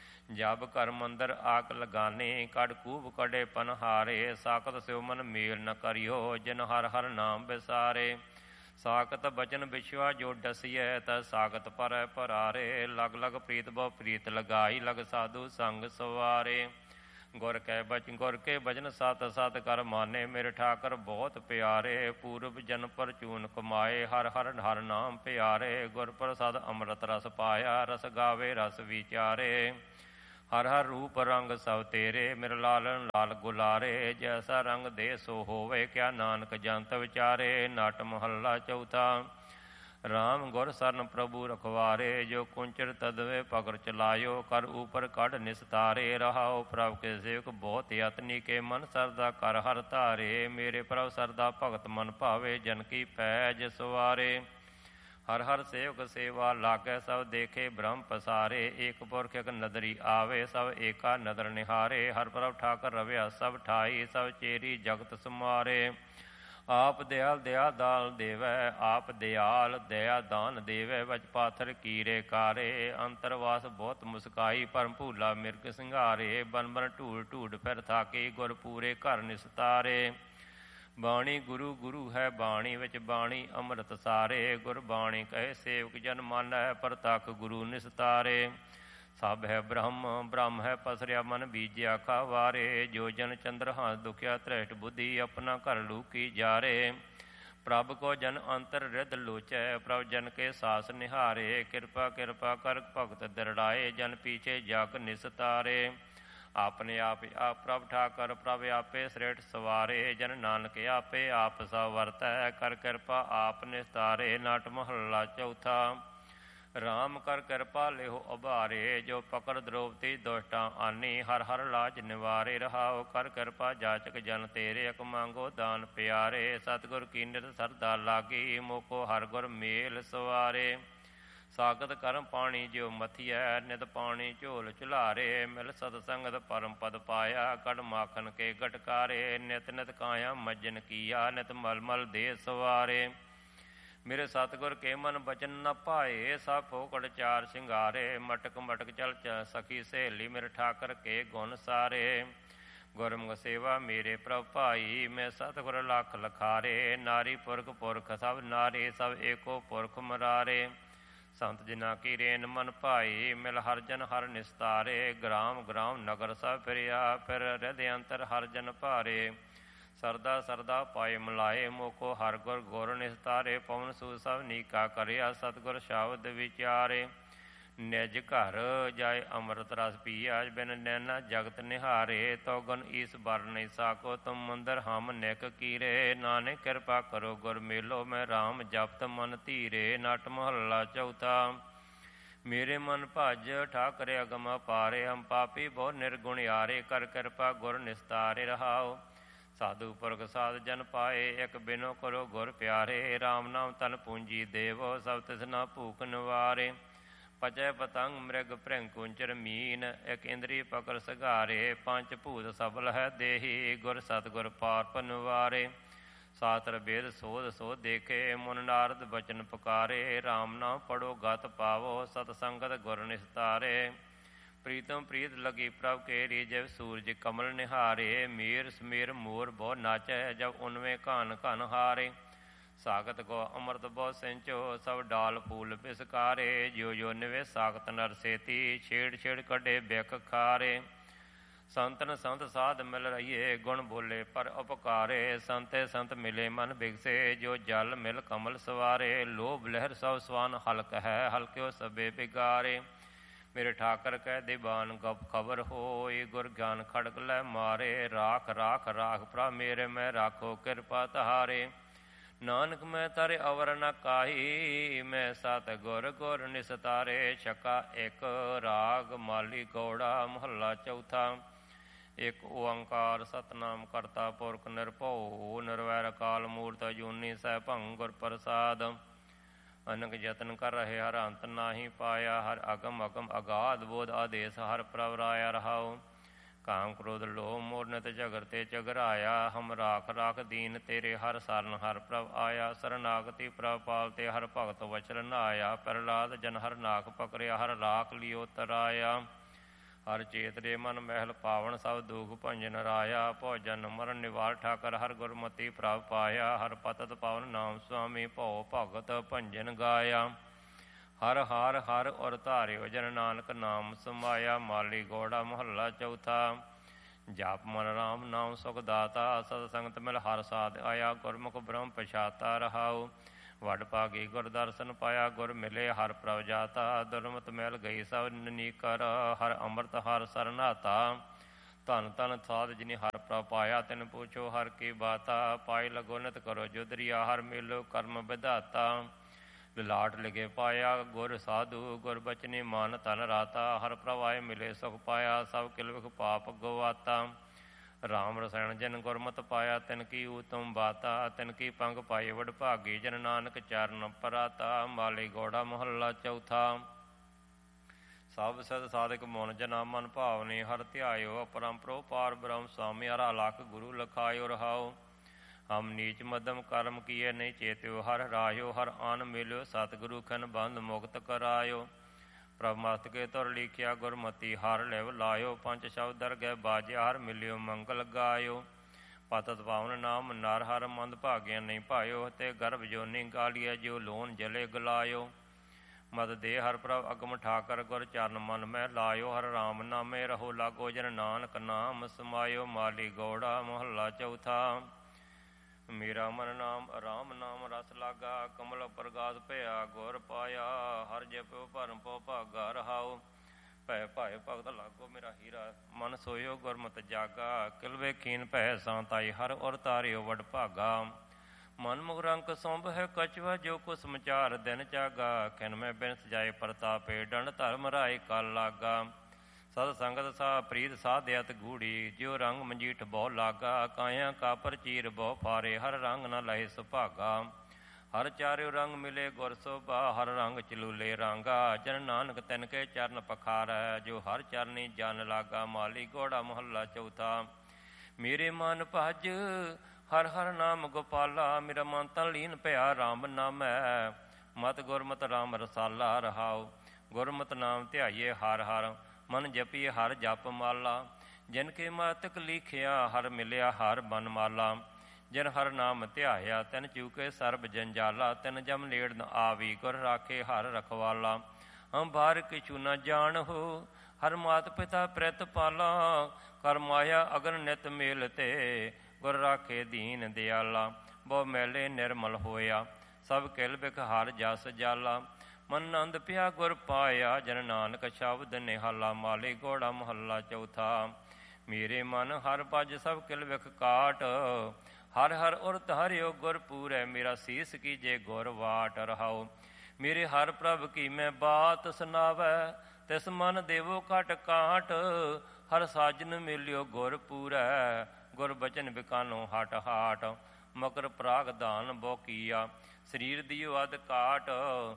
Speaker 1: ਜਬ ਘਰ ਮੰਦਰ ਆਕ ਲਗਾਨੇ, ਕੜ ਕੂਬ ਕੜੇ ਪਨਹਾਰੇ। ਸਾਖਤ ਸਿਉ ਮਨ ਮੇਲ ਨ ਕਰਿਓ, ਜਿਨ ਹਰ ਹਰ ਨਾਮ ਵਿਸਾਰੇ। ਸਾਖਤ ਬਚਨ ਵਿਸ਼ਵਾ ਜੋ ਡਸੀਐ, ਤ ਸਾਖਤ ਪਰੈ ਪਰਾਰੇ। ਲਗ ਲਗ ਪ੍ਰੀਤ ਬਹੁ ਪ੍ਰੀਤ ਲਗਾਈ, ਲਗ ਸਾਧੂ ਸੰਗ ਸਵਾਰੇ। ਗੁਰ ਕੇ ਬਚਨ ਸਤ ਸਤ ਕਰ ਮਾਨੇ, ਮੇਰੇ ਠਾਕਰ ਬਹੁਤ ਪਿਆਰੇ। ਪੂਰਬ ਜਨ ਪਰਚੂਨ ਕਮਾਏ, ਹਰ ਹਰ ਹਰ ਨਾਮ ਪਿਆਰੇ। ਗੁਰ ਪ੍ਰਸਾਦ ਅੰਮ੍ਰਿਤ ਰਸ ਪਾਇਆ, ਰਸ ਗਾਵੇ ਰਸ ਵਿਚਾਰੇ। ਹਰ ਹਰ ਰੂਪ ਰੰਗ ਸਭ ਤੇਰੇ, ਮੇਰੇ ਲਾਲਨ ਲਾਲ ਗੁਲਾਰੇ। ਜੈਸਾ ਰੰਗ ਦੇ ਸੋ ਹੋਵੇ, ਕਿਆ ਨਾਨਕ ਜੰਤ ਵਿਚਾਰੇ। ਨਟ ਮਹੱਲਾ ਚੌਥਾ। ਰਾਮ ਗੁਰ ਸਰਨ ਪ੍ਰਭੂ ਰਖਵਾਰੇ, ਜੋ ਕੁੰਚਰ ਤਦਵੇ ਪਕੜ ਚਲਾਇਓ। ਕਰ ਉਪਰ ਕੱਢ ਨਿਸਤਾਰੇ। ਰਹਾਉ ਪ੍ਰਭ ਕੇ ਸੇਵਕ ਬਹੁਤ ਯਤਨੀ, ਕੇ ਮਨ ਸਰਦਾ ਕਰ ਹਰ ਧਾਰੇ। ਮੇਰੇ ਪ੍ਰਭ ਸਰਦਾ ਭਗਤ ਮਨ ਭਾਵੇ, ਜਨ ਕੀ ਪੈਜ ਸਵਾਰੇ। ਹਰ ਹਰ ਸੇਵਕ ਸੇਵਾ ਲਾਗੈ, ਸਭ ਦੇਖੇ ਬ੍ਰਹਮ ਪਸਾਰੇ। ਏਕ ਪੁਰਖ ਇਕ ਨਦਰੀ ਆਵੇ, ਸਭ ਏਕਾ ਨਦਰ ਨਿਹਾਰੇ। ਹਰ ਪ੍ਰਭ ਠਾਕਰ ਰਵਿਆ ਸਭ ਠਾਈ, ਸਭ ਚੇਰੀ ਜਗਤ ਸਮਾਰੇ। ਆਪ ਦਿਆਲ ਦਇਆ ਦਾਲ ਦੇਵੈ, ਆਪ ਦਿਆਲ ਦਇਆ ਦਾਨ ਦੇਵੈ। ਵਚ ਪਾਥਰ ਕੀਰੇ ਕਾਰੇ, ਅੰਤਰਵਾਸ ਬਹੁਤ ਮੁਸਕਾਈ। ਪਰਮ ਭੂਲਾ ਮਿਰਗ ਸਿੰਘਾਰੇ, ਬਨ ਬਨ ਢੂੜ ਢੂੜ ਫਿਰ ਥਾਕੀ। ਗੁਰ ਪੂਰੇ ਘਰ ਨਿਸਤਾਰੇ। ਬਾਣੀ ਗੁਰੂ ਗੁਰੂ ਹੈ ਬਾਣੀ, ਵਿੱਚ ਬਾਣੀ ਅੰਮ੍ਰਿਤ ਸਾਰੇ। ਗੁਰ ਬਾਣੀ ਕਹੇ ਸੇਵਕ ਜਨ ਮਾਨੈ, ਪ੍ਰਤੱਖ ਗੁਰੂ ਨਿਸਤਾਰੇ। ਸਭ ਹੈ ਬ੍ਰਹਮ ਬ੍ਰਹਮ ਹੈ ਪਸਰਿਆ, ਮਨ ਬੀਜਿਆ ਖਾਵਾਰੇ। ਜੋ ਜਨ ਚੰਦਰ ਹੰਸ ਦੁਖਿਆ, ਧ੍ਰਿਸ਼ਟ ਬੁੱਧੀ ਆਪਣਾ ਘਰ ਲੂਕੀ ਜਾਰੇ। ਪ੍ਰਭ ਕੋ ਜਨ ਅੰਤਰ ਰਿਧ ਲੋਚੈ, ਪ੍ਰਭ ਜਨ ਕੇ ਸਾਸ ਨਿਹਾਰੇ। ਕਿਰਪਾ ਕਿਰਪਾ ਕਰ ਭਗਤ ਦਿਰੜਾਏ, ਜਨ ਪੀਛੇ ਜਗ ਨਿਸਤਾਰੇ। ਆਪਣੇ ਆਪ ਪ੍ਰਭ ਠਾਕਰ ਪ੍ਰਭ ਆਪੇ ਸ੍ਰੇਠ ਸਵਾਰੇ। ਜਨ ਨਾਨਕ ਆਪੇ ਆਪ ਸਭ ਵਰਤੈ, ਕਰ ਕਿਰਪਾ ਆਪ ਨਿਸਤਾਰੇ। ਨਾਟ ਮਹੱਲਾ ਚੌਥਾ। ਰਾਮ ਕਰ ਕਿਰਪਾ ਲਿਹੁ ਉਭਾਰੇ, ਜੋ ਪਕੜ ਦ੍ਰੋਪਦੀ ਦੁਸ਼ਟਾਂ ਆਨੀ। ਹਰ ਹਰ ਲਾਜ ਨਿਵਾਰੇ, ਰਹਾਉ ਕਰ ਕਿਰਪਾ ਜਾਚਕ ਜਨ ਤੇਰੇ। ਅਕ ਮੰਗੋ ਦਾਨ ਪਿਆਰੇ, ਸਤਿਗੁਰ ਕੀ ਨਿਤ ਸਰਦਾ ਲਾਗੀ। ਮੋਕੋ ਹਰ ਗੁਰ ਮੇਲ ਸਵਾਰੇ। ਸਾਗਤ ਕਰਮ ਪਾਣੀ ਜਿਉ ਮਥੀਐ, ਨਿਤ ਪਾਣੀ ਝੋਲ ਝੁਲਾਰੇ। ਮਿਲ ਸਤ ਸੰਗਤ ਪਰਮ ਪਦ ਪਾਇਆ, ਕੜ ਮਾਖਨ ਕੇ ਗਟਕਾਰੇ। ਨਿਤ ਨਿਤ ਕਾਇਆ ਮੱਜਨ ਕੀਆ, ਨਿਤ ਮਲ ਮਲ ਦੇ ਸਵਾਰੇ। ਮੇਰੇ ਸਤਿਗੁਰ ਕੇ ਮਨ ਬਚਨ ਨ ਭਾਏ, ਸਭ ਫੋਕੜ ਚਾਰ ਸ਼ਿੰਗਾਰੇ। ਮਟਕ ਮਟਕ ਚਲ ਸਖੀ ਸਹੇਲੀ, ਮੇਰੇ ਠਾਕਰ ਕੇ ਗੁਣ ਸਾਰੇ। ਗੁਰਮੁਖ ਸੇਵਾ ਮੇਰੇ ਪ੍ਰਭ ਭਾਈ, ਮੈਂ ਸਤਿਗੁਰ ਲਖ ਲਖਾਰੇ। ਨਾਰੀ ਪੁਰਖ ਪੁਰਖ ਸਭ ਨਾਰੀ, ਸਭ ਏਕੋ ਪੁਰਖ ਮਰਾਰੇ। ਸੰਤ ਜਿਨਾ ਕੀ ਰੇਨ ਮਨ ਭਾਈ, ਮਿਲ ਹਰ ਜਨ ਹਰ ਨਿਸਤਾਰੇ। ਗ੍ਰਾਮ ਗ੍ਰਾਮ ਨਗਰ ਸਭ ਫਿਰਿਆ, ਫਿਰ ਰਿਦ ਅੰਤਰ ਹਰ ਜਨ ਭਾਰੇ। ਸਰਦਾ ਸਰਦਾ ਪਾਏ ਮਿਲਾਏ, ਮੋਕੋ ਹਰ ਗੁਰ ਗੁਰ ਨਿਸਤਾਰੇ। ਪਵਨ ਸੂ ਸਭ ਨੀਕਾ ਕਰਿਆ, ਸਤਿਗੁਰ ਸ਼ਬਦ ਵਿਚਾਰੇ। ਨਿਜ ਘਰ ਜਾਏ ਅੰਮ੍ਰਿਤ ਰਸ ਪੀਆ, ਬਿਨ ਨੈਣਾ ਜਗਤ ਨਿਹਾਰੇ। ਤੋ ਗੁਣ ਈਸ ਬਰ ਨਹੀਂ ਸਾਕੋ, ਤੁਮ ਮੰਦਰ ਹਮ ਨਿਕ ਕੀਰੇ। ਨਾਨਕ ਕਿਰਪਾ ਕਰੋ ਗੁਰ ਮੇਲੋ, ਮੈਂ ਰਾਮ ਜਪਤ ਮਨ ਧੀਰੇ। ਨਟ ਮਹੱਲਾ ਚੌਥਾ। ਮੇਰੇ ਮਨ ਭਜ ਠਾਕਰ ਅਗਮ ਪਾਰੇ, ਹਮ ਪਾਪੀ ਬਹੁ ਨਿਰਗੁਣਿਆਰੇ। ਕਰ ਕਿਰਪਾ ਗੁਰ ਨਿਸਤਾਰੇ, ਰਹਾਓ ਸਾਧੂ ਪੁਰਖ ਸਾਧ ਜਨ ਪਾਏ। ਇੱਕ ਬਿਨੋ ਕਰੋ ਗੁਰ ਪਿਆਰੇ, ਰਾਮ ਨਾਮ ਤਨ ਪੂੰਜੀ ਦੇਵੋ। ਸਭ ਤਿਸ ਨਾ ਭੂਖ ਨਿਵਾਰੇ। ਪਚੈ ਪਤੰਗ ਮ੍ਰਿਗ ਭ੍ਰਿੰਗ ਕੁੰਚਰ ਮੀਨ, ਇੱਕ ਇੰਦਰੀ ਪਕੜ ਸਗਾਰੇ। ਪੰਜ ਭੂਤ ਸਬਲ ਹੈ ਦੇਹੀ, ਗੁਰ ਸਤਿਗੁਰ ਪਾਪ ਨਿਵਾਰੇ। ਸਾਤਰ ਵੇਦ ਸੋਧ ਸੋਧ ਦੇਖੇ, ਮੁਨ ਨਾਰਦ ਬਚਨ ਪੁਕਾਰੇ। ਰਾਮ ਨਾਮ ਪੜੋ ਗਤ ਪਾਵੋ, ਸਤ ਸੰਗਤ ਗੁਰ ਨਿਸਤਾਰੇ। ਪ੍ਰੀਤਮ ਪ੍ਰੀਤ ਲਗੀ ਪ੍ਰਭ ਕੇਰੀ, ਜਬ ਸੂਰਜ ਕਮਲ ਨਿਹਾਰੇ। ਮੀਰ ਸਮੀਰ ਮੋਰ ਬਹੁ ਨਾਚੈ, ਜਬ ਉਨਵੇਂ ਘਨ ਘਨ ਹਾਰੇ। ਸਾਗਤ ਗੋ ਅੰਮ੍ਰਿਤ ਬਹੁ ਸਿੰਚੋ, ਸਭ ਡਾਲ ਫੂਲ ਬਿਸਕਾਰੇ। ਜਿਉ ਜੋ ਨਿਵੇ ਸਾਗਤ ਨਰ ਸੇਤੀ, ਛੇੜ ਛੇੜ ਕੱਢੇ ਬਿਖ ਖਾਰੇ। ਸੰਤਨ ਸੰਤ ਸਾਧ ਮਿਲ ਰਹੀਏ, ਗੁਣ ਬੋਲੇ ਪਰ ਉਪਕਾਰੇ। ਸੰਤੇ ਸੰਤ ਮਿਲੇ ਮਨ ਬਿਗਸੇ, ਜੋ ਜਲ ਮਿਲ ਕਮਲ ਸਵਾਰੇ। ਲੋਭ ਲਹਿਰ ਸਭ ਸਵਾਨ ਹਲਕ ਹੈ, ਹਲਕਿਓ ਸਭੇ ਬਿਗਾਰੇ। ਮੇਰੇ ਠਾਕਰ ਕਹਿ ਦੀਵਾਨ ਗਪ ਖਬਰ ਹੋਈ, ਗੁਰ ਗਿਆਨ ਖੜਕ ਲੈ ਮਾਰੇ। ਰਾਖ ਰਾਖ ਰਾਖ ਪ੍ਰਭ ਮੇਰੇ, ਮੈਂ ਰਾਖੋ ਕਿਰਪਾ ਤਹਾਰੇ। ਨਾਨਕ ਮੈਂ ਤਰੇ ਅਵਰ ਨ ਕਾਹੀ, ਮੈਂ ਸਤ ਗੁਰ ਗੁਰ ਨਿਸਤਾਰੇ। ਛਕਾ ਇੱਕ ਰਾਗ ਮਾਲੀ ਗੌੜਾ ਮਹੱਲਾ ਚੌਥਾ। ਇੱਕ ਓੰਕਾਰ ਸਤਨਾਮ ਕਰਤਾ ਪੁਰਖ ਨਿਰਭਉ, ਨਿਰਵੈਰ ਅਕਾਲ ਮੂਰਤ ਅਜੂਨੀ ਸੈਭੰ ਗੁਰ ਪ੍ਰਸਾਦ। ਅਨਕ ਯਤਨ ਕਰ ਰਹੇ ਹਰ ਅੰਤ ਨਾਹੀ ਪਾਇਆ, ਹਰ ਅਗਮ ਅਗਮ ਅਗਾਧ ਬੋਧ ਆਦੇਸ ਹਰ ਪ੍ਰਭ ਰਾਇਆ। ਰਹਾਉ ਕਾਮ ਕ੍ਰੋਧ ਲੋਭ ਮੋਹ ਨਿਤ ਝਗਰ ਤੇ ਝਗਰਾਇਆ। ਹਮ ਰਾਖ ਰਾਖ ਦੀਨ ਤੇਰੇ, ਹਰ ਸਰਨ ਹਰ ਪ੍ਰਭ ਆਇਆ। ਸਰਨਾਗਤੀ ਪ੍ਰਭ ਪਾਲ ਤੇ, ਹਰ ਭਗਤ ਵਚਨ ਨਾਇਆ। ਪ੍ਰਹਲਾਦ ਜਨ ਹਰ ਨਾਕ ਪਕਰਿਆ, ਹਰ ਰਾਖ ਲਿਓ ਤਰਾਇਆ। ਹਰ ਚੇਤਰੇ ਮਨ ਮਹਿਲ ਪਾਵਨ, ਸਭ ਦੁਖ ਭੰਜਨ ਰਾਇਆ। ਭੋਜਨ ਮਰਨ ਨਿਵਾਰ ਠਾਕਰ, ਹਰ ਗੁਰਮਤੀ ਪ੍ਰਭ ਪਾਇਆ। ਹਰ ਪਤਤ ਪਾਵਨ ਨਾਮ ਸੁਆਮੀ, ਭਉ ਭਗਤ ਭੰਜਨ ਗਾਇਆ। ਹਰ ਹਰ ਹਰ ਔਰ ਧਾਰਿਓ, ਜਨ ਨਾਨਕ ਨਾਮ ਸਮਾਇਆ। ਮਾਲੀ ਗੌੜਾ ਮਹੱਲਾ ਚੌਥਾ। ਜਪ ਮਨ ਰਾਮ ਨਾਮ ਸੁਖ ਦਾਤਾ, ਸਤ ਸੰਗਤ ਮਿਲ ਹਰ ਸਾਧ ਆਇਆ। ਗੁਰਮੁਖ ਬ੍ਰਹਮ ਪਛਾਤਾ, ਰਹਾਉ ਵਡ ਭਾਗੀ ਗੁਰ ਦਰਸ਼ਨ ਪਾਇਆ। ਗੁਰ ਮਿਲੇ ਹਰ ਪ੍ਰਭ ਜਾਤਾ, ਦੁਰਮਤ ਮਿਲ ਗਈ ਸਭ ਨਨੀਕਰ। ਹਰ ਅੰਮ੍ਰਿਤ ਹਰ ਸਰਨਾਤਾ, ਧਨ ਧਨ ਸਾਧ ਜਿਨੀ ਹਰ ਪ੍ਰਭ ਪਾਇਆ। ਤਿਨ ਪੁੱਛੋ ਹਰ ਕੀ ਬਾਤਾ, ਪਾਈ ਲਗੋ ਨਿਤ ਕਰੋ ਜੁਦਰੀਆ। ਹਰ ਮੇਲੋ ਕਰਮ ਵਿਧਾਤਾ, ਲਾਟ ਲਿਗੇ ਪਾਇਆ ਗੁਰ ਸਾਧੂ। ਗੁਰ ਬਚਨੀ ਮਨ ਧਨ ਰਾਤਾ, ਹਰ ਪ੍ਰਭ ਆਏ ਮਿਲੇ ਸੁਖ ਪਾਇਆ। ਸਭ ਕਿਲ ਵਿਖ ਪਾਪ ਗਵਾਤਾ, ਰਾਮ ਰਸਾਇਣ ਜਿਨ ਗੁਰਮਤਿ ਪਾਇਆ ਤਿਨ ਕੀ ਊਤਮ ਬਾਤਾ, ਤਿਨ ਕੀ ਪੰਗ ਪਾਏ ਵਡਭਾਗੀ, ਜਨ ਨਾਨਕ ਚਰਨ ਪਰਾਤਾ। ਮਾਲੀ ਗੋੜਾ ਮਹੱਲਾ ਚੌਥਾ। ਸਭ ਸਦ ਸਾਧਕ ਮੁਨ ਜਨਾ ਮਨ ਭਾਵਨੀ, ਹਰ ਧਿਆਇਓ ਅਪਰੰਪਰੋ ਪਾਰ ਬ੍ਰਹਮ ਸੁਆਮੀ, ਹਰ ਅਲਖ ਗੁਰੂ ਲਖਾਇਓ ਰਹਾਓ। ਹਮ ਨੀਚ ਮਧਮ ਕਰਮ ਕੀਏ ਨਹੀਂ ਚੇਤਿਓ, ਹਰ ਰਾਇਓ ਹਰ ਆਨ ਮਿਲਿਓ, ਸਤਿਗੁਰੂ ਖਨ ਬੰਧ ਮੁਕਤ ਕਰਾਇਓ। ਪ੍ਰਭ ਮਸਤਕੇ ਤੁਰ ਲਿਖਿਆ ਗੁਰਮਤੀ, ਹਰ ਲਿਵ ਲਾਇਓ, ਪੰਜ ਸ਼ਬਦ ਦਰਗਹਿ ਬਾਜਿਆ, ਹਰ ਮਿਲਿਓ ਮੰਗਲ ਗਾਇਓ। ਪਤਤ ਪਾਵਨ ਨਾਮ ਨਰ ਹਰ ਮੰਦ ਭਾਗਿਆ ਨਹੀਂ ਭਾਇਓ, ਤੇ ਗਰਭ ਜੋਨੀ ਗਾਲੀਆ ਜਿਉ ਲੋਨ ਜਲੇ ਗਲਾਇਓ। ਮਦ ਦੇ ਹਰ ਪ੍ਰਭ ਅਗਮ ਠਾਕਰ, ਗੁਰ ਚਰਨ ਮਨ ਮੈਂ ਲਾਇਓ, ਹਰ ਰਾਮ ਨਾਮੇ ਰਹੋ ਲਾਗੋ, ਜਨ ਨਾਨਕ ਨਾਮ ਸਮਾਇਓ। ਮਾਲੀ ਗੌੜਾ ਮਹੱਲਾ ਚੌਥਾ। ਮੇਰਾ ਮਨ ਨਾਮ ਰਾਮ ਨਾਮ ਰਸ ਲਾਗਾ, ਕਮਲ ਪ੍ਰਗਾਸ ਭਇਆ ਗੁਰ ਪਾਇਆ, ਹਰ ਜਪਿਓ ਭਰਮ ਪਉ ਭਾਗਾ ਰਹਾਓ। ਭੈ ਭਾਏ ਭਗਤ ਲਾਗੋ ਮੇਰਾ ਹੀਰਾ, ਮਨ ਸੋਇਓ ਗੁਰਮਤਿ ਜਾਗਾ, ਕਿਲਵੇ ਕੀਨ ਭੈ ਸਾਂਤਾਈ, ਹਰ ਔਰ ਤਾਰਿਓ ਵਡ ਭਾਗਾ। ਮਨ ਮੁਖ ਰੰਕ ਸੌਂਭ ਹੈ ਕਛਵਾ, ਜੋ ਕੁ ਸਮਾਚਾਰ ਦਿਨ ਚਾਗਾ, ਖਿਨ ਮੈਂ ਬਿਨ ਸਜਾਏ ਪ੍ਰਤਾਪੇ, ਡੰਡ ਧਰਮ ਰਾਏ ਕਲ ਲਾਗਾ। ਸਤ ਸੰਗਤ ਸਾ ਪ੍ਰੀਤ ਸਾਧਿਅਤ ਗੂੜੀ, ਜਿਉ ਰੰਗ ਮੰਜੀਠ ਬਹੁ ਲਾਗਾ, ਕਾਇਆ ਕਾਪਰ ਚੀਰ ਬਹੁ ਫਾਰੇ, ਹਰ ਰੰਗ ਨ ਲਹੇ ਸੁਭਾਗਾ। ਹਰ ਚਾਰਿਓ ਰੰਗ ਮਿਲੇ ਗੁਰ ਸੋਭਾ, ਹਰ ਰੰਗ ਚਲੂਲੇ ਰਾਂਗਾ, ਜਨ ਨਾਨਕ ਤਿਨ ਕੇ ਚਰਨ ਪਖਾਰੈ, ਜੋ ਹਰ ਚਰਨੀ ਜਨ ਲਾਗਾ। ਮਾਲੀ ਗੋੜਾ ਮਹੱਲਾ ਚੌਥਾ। ਮੇਰੇ ਮਨ ਭਜ ਹਰ ਹਰ ਨਾਮ ਗੋਪਾਲਾ, ਮੇਰਾ ਮਨ ਤਨ ਲੀਨ ਭਇਆ ਰਾਮ ਨਾਮੈ, ਮਤ ਗੁਰਮਤਿ ਰਾਮ ਰਸਾਲਾ ਰਹਾਓ। ਗੁਰਮਤਿ ਨਾਮ ਧਿਆਈਏ ਹਰ ਹਰ, ਮਨ ਜਪੀਏ ਹਰ ਜਪ ਮਾਲਾ, ਜਿਨ ਕੇ ਮਤਕ ਲਿਖਿਆ ਹਰ ਮਿਲਿਆ ਹਰ ਬਨ ਮਾਲਾ। ਜਿਨ ਹਰ ਨਾਮ ਧਿਆਇਆ ਤਿਨ ਚੂਕੇ ਸਰਬ ਜੰਜਾਲਾ, ਤਿਨ ਜਮ ਨੇੜ ਨ ਆਵੀ, ਗੁਰ ਰਾਖੇ ਹਰ ਰਖਵਾਲਾ। ਹਮ ਬਾਰ ਕਿਛੂ ਨ ਜਾਣਹੁ, ਹਰ ਮਾਤ ਪਿਤਾ ਪ੍ਰਿਤ ਪਾਲਾ, ਕਰ ਮਾਇਆ ਅਗਨ ਨਿਤ ਮੇਲ ਤੇ, ਗੁਰ ਰਾਖੇ ਦੀਨ ਦਿਆਲਾ। ਬਹੁ ਮੈਲੇ ਨਿਰਮਲ ਹੋਇਆ, ਸਭ ਕਿਲ ਬਿਖ ਹਰ ਜਸ ਜਾਲਾ, ਮਨ ਨੰਦ ਪਿਆ ਗੁਰ ਪਾਇਆ, ਜਨ ਨਾਨਕ ਸ਼ਬਦ ਨਿਹਾਲਾ। ਮਾਲੀ ਗੋੜਾ ਮਹੱਲਾ ਚੌਥਾ। ਮੇਰੇ ਮਨ ਹਰ ਭਜ ਸਭ ਕਿਲ ਵਿਖ ਕਾਟ, ਹਰ ਹਰ ਉਰ ਧਾਰਿਓ ਗੁਰ ਪੂਰੈ, ਮੇਰਾ ਸੀਸ ਕੀਜੇ ਗੁਰ ਵਾਟ ਰਹਾਓ। ਮੇਰੇ ਹਰ ਪ੍ਰਭ ਕੀ ਮੈਂ ਬਾਤ ਸੁਣਾਵੈ, ਤਿਸ ਮਨ ਦੇਵੋ ਘਟ ਕਾਟ, ਹਰ ਸਾਜਨ ਮਿਲਿਓ ਗੁਰ ਪੂਰੈ, ਗੁਰ ਬਚਨ ਬਿਕਾਨੋ ਹਟ ਹਾਟ। ਮਕਰ ਪ੍ਰਾਗ ਦਾਨ ਬਹੁ ਕੀਆ, ਸਰੀਰ ਦਿਓ ਅਧ ਕਾਟ,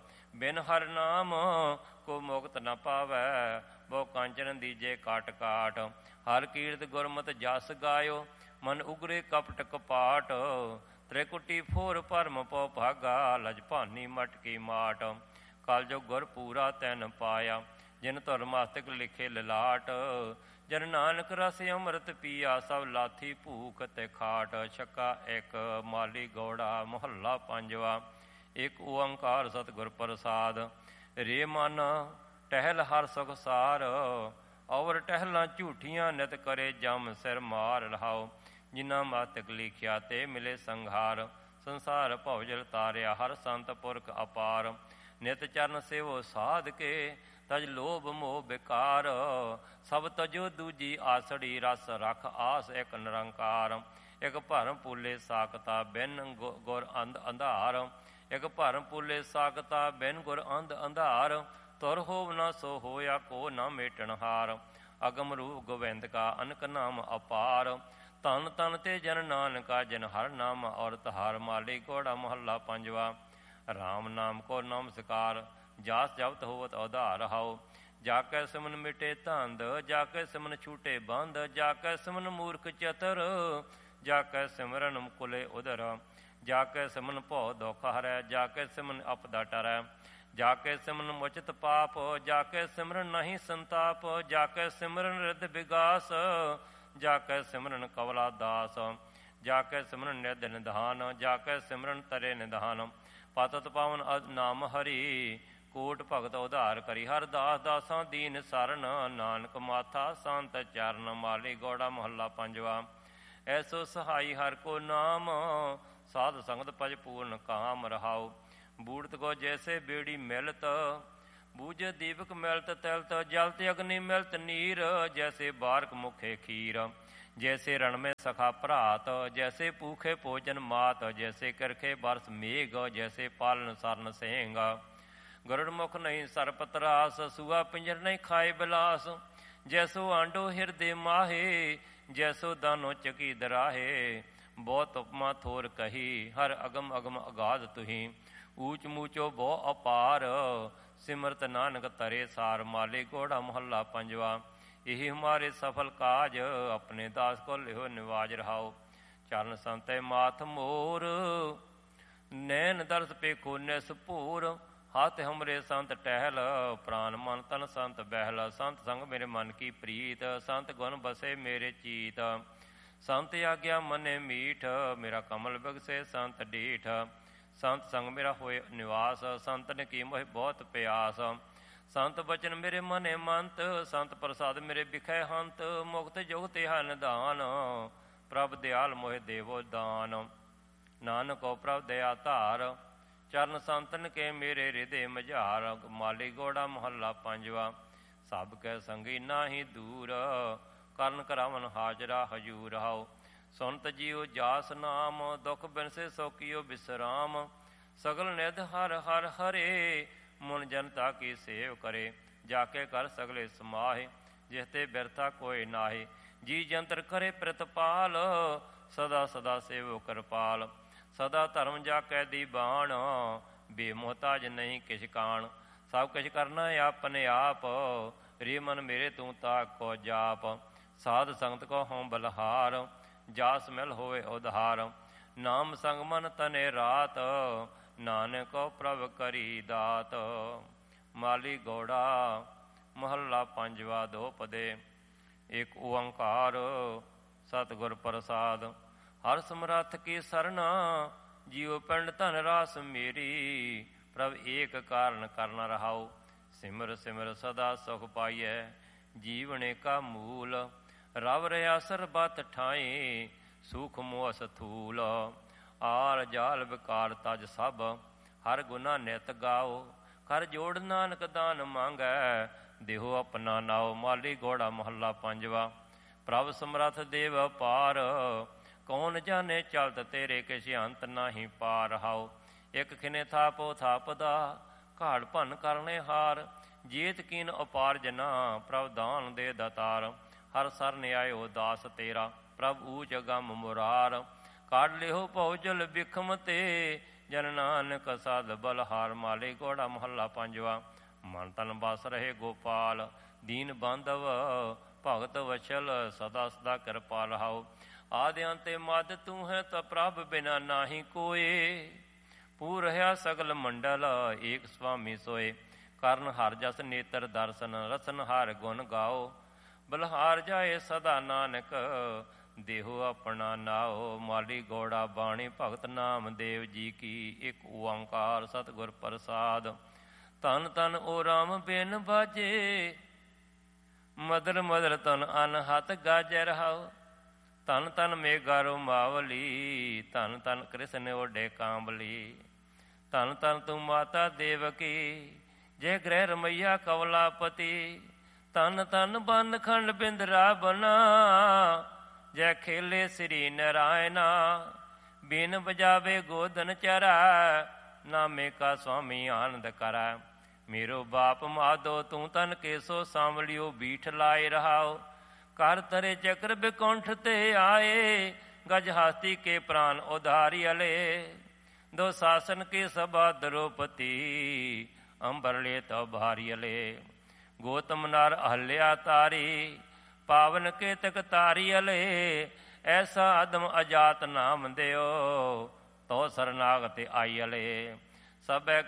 Speaker 1: ਬਿਨ ਹਰ ਨਾਮ ਕੋ ਮੁਕਤ ਨ ਪਾਵੈ, ਬਹੁ ਕਾਂਚਨ ਦੀਜੇ ਕਾਟ ਕਾਟ। ਹਰ ਕੀਰਤ ਗੁਰਮਤਿ ਜਸ ਗਾਇਓ, ਮਨ ਉਗਰੇ ਕਪਟ ਕਪਾਟ, ਤ੍ਰਿਕੁਟੀ ਫੋਰ ਭਰਮ ਪਉ ਭਾਗਾ, ਲਜ ਭਾਨੀ ਮਟਕੀ ਮਾਟ। ਕਲ ਜੋ ਗੁਰ ਪੂਰਾ ਤੈਨ ਪਾਇਆ, ਜਿਨ ਧੁਰ ਮਸਤਕ ਲਿਖੇ ਲਲਾਟ, ਜਨ ਨਾਨਕ ਰਸ ਅੰਮ੍ਰਿਤ ਪੀਆ, ਸਭ ਲਾਥੀ ਭੂਖ ਤੇ ਖਾਟ। ਛੱਕਾ ਇੱਕ। ਮਾਲੀ ਗੌੜਾ ਮਹੱਲਾ ਪੰਜਵਾ। ਇੱਕ ਓੰਕਾਰ ਸਤਿਗੁਰ ਪ੍ਰਸਾਦ। ਰੇ ਮਨ ਟਹਿਲ ਹਰ ਸੁਖ ਸਾਰ, ਔਰ ਟਹਿਲਾਂ ਝੂਠੀਆਂ ਨਿਤ ਕਰੇ ਜਮ ਸਿਰ ਮਾਰ ਰਹਾਓ। ਜਿਨ੍ਹਾਂ ਮਸਤਕ ਲਿਖਿਆ ਤੇ ਮਿਲੇ ਸੰਘਾਰ, ਸੰਸਾਰ ਭਉਜਲ ਤਾਰਿਆ, ਹਰ ਸੰਤ ਪੁਰਖ ਅਪਾਰ। ਨਿਤ ਚਰਨ ਸੇਵੋ ਸਾਧ ਕੇ, ਤਜ ਲੋਭ ਮੋਹ ਬਿਕਾਰ, ਸਭ ਤਜੋ ਦੂਜੀ ਆਸੜੀ, ਰਸ ਰਖ ਆਸ ਇੱਕ ਨਿਰੰਕਾਰ। ਇੱਕ ਭਰਮ ਪੂਲੇ ਸਾਖਤਾ ਬਿਨ ਗੁਰ ਅੰਧ ਅੰਧਾਰ, ਇੱਕ ਭਰਮ ਪੂਲੇ ਸਾਖਤਾ ਬਿਨ ਗੁਰ ਅੰਧ ਅੰਧਾਰ। ਤੁਰ ਹੋਵ ਨਾ ਸੋ ਹੋਇਆ, ਕੋ ਨਾ ਮੇਟਣ ਹਾਰ। ਅਗਮ ਰੂਪ ਗੋਬਿੰਦ ਕਾ ਅਨਕ ਨਾਮ ਅਪਾਰ, ਧਨ ਤਨ ਤੇ ਜਨ ਨਾਨਕਾ, ਜਿਨ ਹਰ ਨਾਮ ਔਰਤ ਹਾਰ। ਮਾਲੀ ਗੋੜਾ ਮਹੱਲਾ ਪੰਜਵਾ। ਰਾਮ ਨਾਮ ਕੋ ਨਮਸਕਾਰ, ਜਾਸ ਜਪਤ ਹੋਵਤ ਉਧਾਰ ਹਾਓ। ਜਾ ਕੈ ਸਿਮਨ ਮਿਟੇ ਧੰਦ, ਜਾ ਕੈ ਸਿਮਨ ਛੂਟੇ ਬੰਦ, ਜਾ ਕੈ ਸਿਮਨ ਮੂਰਖ ਚਤਰ, ਜਾ ਕੈ ਸਿਮਰਨ ਕੁਲੇ ਉਦਰ। ਜਾ ਕੈ ਸਿਮਨ ਭਉ ਦੁਖ ਹਰੈ, ਜਾ ਕੈ ਸਿਮਨ ਅਪਦਾ ਟਰੈ। ਜਾ ਕੈ ਸਿਮਰਨ ਮੁਚਿਤ ਪਾਪ, ਜਾ ਕੈ ਸਿਮਰਨ ਨਹੀਂ ਸੰਤਾਪ। ਜਾ ਕੈ ਸਿਮਰਨ ਰਿੱਧ ਵਿਗਾਸ, ਜਾ ਕੈ ਸਿਮਰਨ ਕਵਲਾ ਦਾਸ। ਜਾ ਕੈ ਸਿਮਰਨ ਨਿਧ ਨਿਧਾਨ, ਜਾ ਕੈ ਸਿਮਰਨ ਤਰੇ ਨਿਧਾਨ। ਪਤਤ ਪਾਵਨ ਨਾਮ ਹਰੀ, ਕੋਟ ਭਗਤ ਉਧਾਰ ਕਰੀ। ਹਰ ਦਾਸ ਦਾਸਾਂ ਦੀਨ ਸਰਨ, ਨਾਨਕ ਮਾਥਾ ਸੰਤ ਚਰਨ। ਮਾਲੀ ਗੌੜਾ ਮਹੱਲਾ ਪੰਜਵਾ। ਐਸੋ ਸਹਾਈ ਹਰ ਕੋ ਨਾਮ, ਸਾਧ ਸੰਗਤ ਭਜ ਪੂਰਨ ਕਾਮ ਰਹਾਓ। ਬੂੜਤ ਕੋ ਜੈਸੇ ਬੇੜੀ ਮਿਲਤ, ਬੂਝੇ ਦੀਪਕ ਮਿਲਤ ਤਿਲਤ। ਜਲ ਤੇ ਅਗਨੀ ਮਿਲਤ ਨੀਰ, ਜੈਸੇ ਬਾਰਕ ਮੁਖੇ ਖੀਰ। ਜੈਸੇ ਰਣ ਮੇਂ ਸਖਾ ਭਰਾਤ, ਜੈਸੇ ਭੂਖੇ ਭੋਜਨ ਮਾਤ। ਜੈਸੇ ਕਰਖੇ ਬਰਸ ਮੇਘ, ਜੈਸੇ ਪਾਲਨ ਸਰਨ ਸਿੰਘ। ਗਰੁੜ ਮੁਖ ਨਹੀਂ ਸਰਪਤ ਰਾਸ, ਸੂਆ ਪਿੰਜਰ ਨਹੀਂ ਖਾਏ ਬਿਲਾਸ। ਜੈਸੋ ਆਂਡੋ ਹਿਰਦੇ ਮਾਹੇ, ਜੈਸੋ ਦਾਨੋ ਚਕੀ ਦਰਾਹੇ। ਬਹੁਤ ਉਪਮਾ ਥੋਰ ਕਹੀ, ਹਰ ਅਗਮ ਅਗਮ ਅਗਾਧ ਤੁਹੀਂ। ਊਚ ਮੂਚੋ ਬਹੁ ਅਪਾਰ, ਸਿਮਰਤ ਨਾਨਕ ਤਰੇ ਸਾਰ। ਮਾਲੇ ਗੋੜਾ ਮਹੱਲਾ ਪੰਜਵਾ। ਇਹੀ ਹਮਾਰੇ ਸਫਲ ਕਾਜ, ਆਪਣੇ ਦਾਸ ਕੋ ਲਿਓ ਨਿਵਾਜ ਰਹਾਓ। ਚਰਨ ਸੰਤੈ ਮਾਥ ਮੋਰ, ਨੈਣ ਦਰਸ ਪੇਖੋ ਨਿਸ ਭੂਰ। ਹੱਥ ਹਮਰੇ ਸੰਤ ਟਹਿਲ, ਪ੍ਰਾਨ ਮਨ ਤਨ ਸੰਤ ਬਹਿਲ। ਸੰਤ ਸੰਗ ਮੇਰੇ ਮਨ ਕੀ ਪ੍ਰੀਤ, ਸੰਤ ਗੁਣ ਬਸੇ ਮੇਰੇ ਚੀਤ। ਸੰਤ ਆਗਿਆ ਮਨੇ ਮੀਠ, ਮੇਰਾ ਕਮਲ ਬਗਸੇ ਸੰਤ ਡੀਠ। ਸੰਤ ਸੰਗ ਮੇਰਾ ਹੋਏ ਨਿਵਾਸ, ਸੰਤ ਨੇ ਕੀ ਮੋਹਿ ਬਹੁਤ ਪਿਆਸ। ਸੰਤ ਬਚਨ ਮੇਰੇ ਮਨੇ ਮੰਤ, ਸੰਤ ਪ੍ਰਸਾਦ ਮੇਰੇ ਬਿਖੈ ਹੰਤ। ਮੁਕਤ ਜੁਗਤ ਹਨ ਦਾਨ, ਪ੍ਰਭ ਦਿਆਲ ਮੋਹਿ ਦੇਵੋ ਦਾਨ। ਨਾਨਕੋ ਪ੍ਰਭ ਦਇਆ ਧਾਰ, ਚਰਨ ਸੰਤਨ ਕੇ ਮੇਰੇ ਹਿਰਦੇ ਮਝਾਰ। ਮਾਲੀ ਗੋੜਾ ਮਹੱਲਾ ਪੰਜਵਾ। ਸਭ ਕੈ ਸੰਗੀ ਨਾਹੀ ਦੂਰ, ਕਰਨ ਕਰਾਵਨ ਹਾਜ਼ਰਾ ਹਜੂਰ। ਹਾਓ ਸੁਨਤ ਜੀਓ ਜਾਸ ਨਾਮ, ਦੁਖ ਬਿਨਸੇ ਸੋ ਕੀਓ ਬਿਸਰਾਮ। ਸਗਲ ਨਿਧ ਹਰ ਹਰ ਹਰੇ, ਮੁਨ ਜਨਤਾ ਕੀ ਸੇਵ ਕਰੇ। ਜਾ ਕੇ ਕਰ ਸਗਲੇ ਸਮਾਹੇ, ਜਿਸ ਤੇ ਬਿਰਥਾ ਕੋਇ ਨਾਹੀ। ਜੀ ਜੰਤਰ ਕਰੇ ਪ੍ਰਤਪਾਲ, ਸਦਾ ਸਦਾ ਸੇਵੋ ਕਿਰਪਾਲ। ਸਦਾ ਧਰਮ ਜਾ ਕੈ ਦੀਵਾਨ, ਬੇਮੋਹਤਾਜ ਨਹੀਂ ਕਿਛ ਕਾਣ। ਸਭ ਕੁਛ ਕਰਨਾ ਆਪਣੇ ਆਪ, ਰੇ ਮਨ ਮੇਰੇ ਤੂੰ ਤਾਕ ਕੋ ਜਾਪ। ਸਾਧ ਸੰਗਤ ਕੋ ਹੋਂ ਬਲਹਾਰ, ਜਾਸ ਮਿਲ ਹੋਵੇ ਉਧਾਰ। ਨਾਮ ਸੰਗ ਮਨ ਤਨੇ ਰਾਤ, ਨਾਨਕੋ ਪ੍ਰਭ ਕਰੀ ਦਾਤ। ਮਾਲੀ ਗੋੜਾ ਮਹੱਲਾ ਪੰਜਵਾ। ਦੋ ਪਦੇ। ਇੱਕ ਓੰਕਾਰ ਸਤਿਗੁਰ ਪ੍ਰਸਾਦ। ਹਰ ਸਮਰੱਥ ਕੀ ਸਰਨਾ, ਜੀਉ ਪਿੰਡ ਧਨ ਰਾਸ ਮੇਰੀ। ਪ੍ਰਭ ਏਕ ਕਾਰਨ ਕਰਨਾ ਰਹਾਓ, ਸਿਮਰ ਸਿਮਰ ਸਦਾ ਸੁਖ ਪਾਈਐ। ਜੀਵਨੇ ਕਾ ਮੂਲ, ਰਵ ਰਿਆ ਸਰਬਤ ਠਾਈ। ਸੁਖ ਮੋਹ ਸਥੂਲ, ਆਲ ਜਾਲ ਵਿਕਾਰ ਤਜ ਸਭ। ਹਰ ਗੁਨਾ ਨਿਤ ਗਾਓ, ਕਰ ਜੋੜ ਨਾਨਕ ਦਾਨ ਮੰਗੈ। ਦੇਹੋ ਆਪਣਾ ਨਾਓ। ਮਾਲੀ ਗੋੜਾ ਮਹੱਲਾ ਪੰਜਵਾ। ਪ੍ਰਭ ਸਮਰੱਥ ਦੇਵ ਅਪਾਰ, ਕੌਣ ਜਾਣੇ ਚਲਤ ਤੇਰੇ। ਕਿਛ ਅੰਤ ਨਾਹੀ ਪਾਰ। ਹਾਓ ਇਕ ਖਿਨੇ ਥਾਪੋ ਥਾਪਦਾ, ਘਾੜ ਭੰਨ ਕਰਨੇ ਹਾਰ। ਜੀਤ ਕੀਨ ਅਪਾਰ ਜਨਾ, ਪ੍ਰਭ ਦਾਨ ਦੇ ਦਾਤਾਰ। ਹਰ ਸਰਨ ਆਇਓ ਦਾਸ ਤੇਰਾ, ਪ੍ਰਭ ਊਚ ਅਗੰਮ ਮੁਰਾਰ। ਕਾਢ ਲਿਓ ਭਉ ਜਲ ਬਿਖਮ ਤੇ, ਜਨ ਨਾਨਕ ਸਾਧ ਬਲਹਾਰ। ਮਾਲੇ ਗੋੜਾ ਮਹੱਲਾ ਪੰਜਵਾ। ਮਨ ਤਨ ਬਸ ਰਹੇ ਗੋਪਾਲ, ਦੀਨ ਬਾਂਧਵ ਭਗਤ ਵਛਲ। ਸਦਾ ਸਦਾ ਕਿਰਪਾਲ। ਹਾਓ ਆਦਿ ਅੰਤੇ ਮਦ ਤੂੰ ਹੈ, ਤਾਂ ਪ੍ਰਭ ਬਿਨਾ ਨਾਹੀ ਕੋਏ। ਪੂਰ ਰਹਾ ਸਗਲ ਮੰਡਲ, ਏਕ ਸੁਆਮੀ ਸੋਏ। ਕਰਨ ਹਰ ਜਸ ਨੇਤਰ ਦਰਸ਼ਨ, ਰਸਨ ਹਰ ਗੁਣ ਗਾਓ। ਬਲਹਾਰ ਜਾਏ ਸਦਾ ਨਾਨਕ, ਦੇਹੋ ਆਪਣਾ ਨਾਓ। ਮਾਲੀ ਗੋੜਾ ਬਾਣੀ ਭਗਤ ਨਾਮ ਦੇਵ ਜੀ ਕੀ। ਇੱਕ ਓੰਕਾਰ ਸਤਿਗੁਰ ਪ੍ਰਸਾਦ। ਧਨ ਧਨ ਓ ਰਾਮ ਬਿਨ ਬਾਜੇ, ਮਦਰ ਮਦਰ ਤਨ ਅਨਹਤ ਗਾਜੈ ਰਹਾਓ। ਧਨ ਧਨ ਮੇਘਾਰੋ ਮਾਵਲੀ, ਧਨ ਧਨ ਕ੍ਰਿਸ਼ਨ ਓਡੇ ਕਾਂਬਲੀ। ਧਨ ਧਨ ਤੂੰ ਮਾਤਾ ਦੇਵਕੀ, ਜੇ ਗ੍ਰਹਿ ਰਮਈਆ ਕਵਲਾਪਤੀ। ਧਨ ਧਨ ਬਨ ਖੰਡ ਬਿੰਦ ਰਾਵਨਾ, ਜੈ ਖੇਲੇ ਸ੍ਰੀ ਨਰਾਇਣਾ। ਬਿਨ ਬਜਾਵੇ ਗੋਦਨ ਚਰੈ, ਨਾਮੇ ਕਾ ਸੁਆਮੀ ਆਨੰਦ ਕਰੈ। ਮੇਰੋ ਬਾਪ ਮਾਧੋ ਤੂੰ ਤਨ ਕੇਸੋ ਸਾਂਵਲਿਓ, ਬੀਠ ਲਾਏ ਰਹਾਓ। ਕਰ ਤਰੇ ਚੱਕਰ ਬਿਕੁੰਠ ਤੇ ਆਏ, ਗਜ ਹਾਸਤੀ ਕੇ ਪ੍ਰਾਨ ਉਧਾਰੀ ਅਲੇ। ਦੋ ਸਾਸਨ ਕੇ ਸਭਾ ਦਰੋਪਤੀ, ਅੰਬਰ ਲੈ ਤਉ ਭਾਰੀ ਅਲੇ। ਗੋਤਮ ਨਰ ਅਹਲਿਆ ਤਾਰੀ, ਪਾਵਨ ਕੇ ਤਕ ਤਾਰੀ ਅਲੇ। ਐਸਾ ਅਦਮ ਅਜਾਤ ਨਾਮ ਦਿਓ, ਤੋ ਸਰਨਾਗਤ ਆਈ ਅਲੇ। ਸਭੈ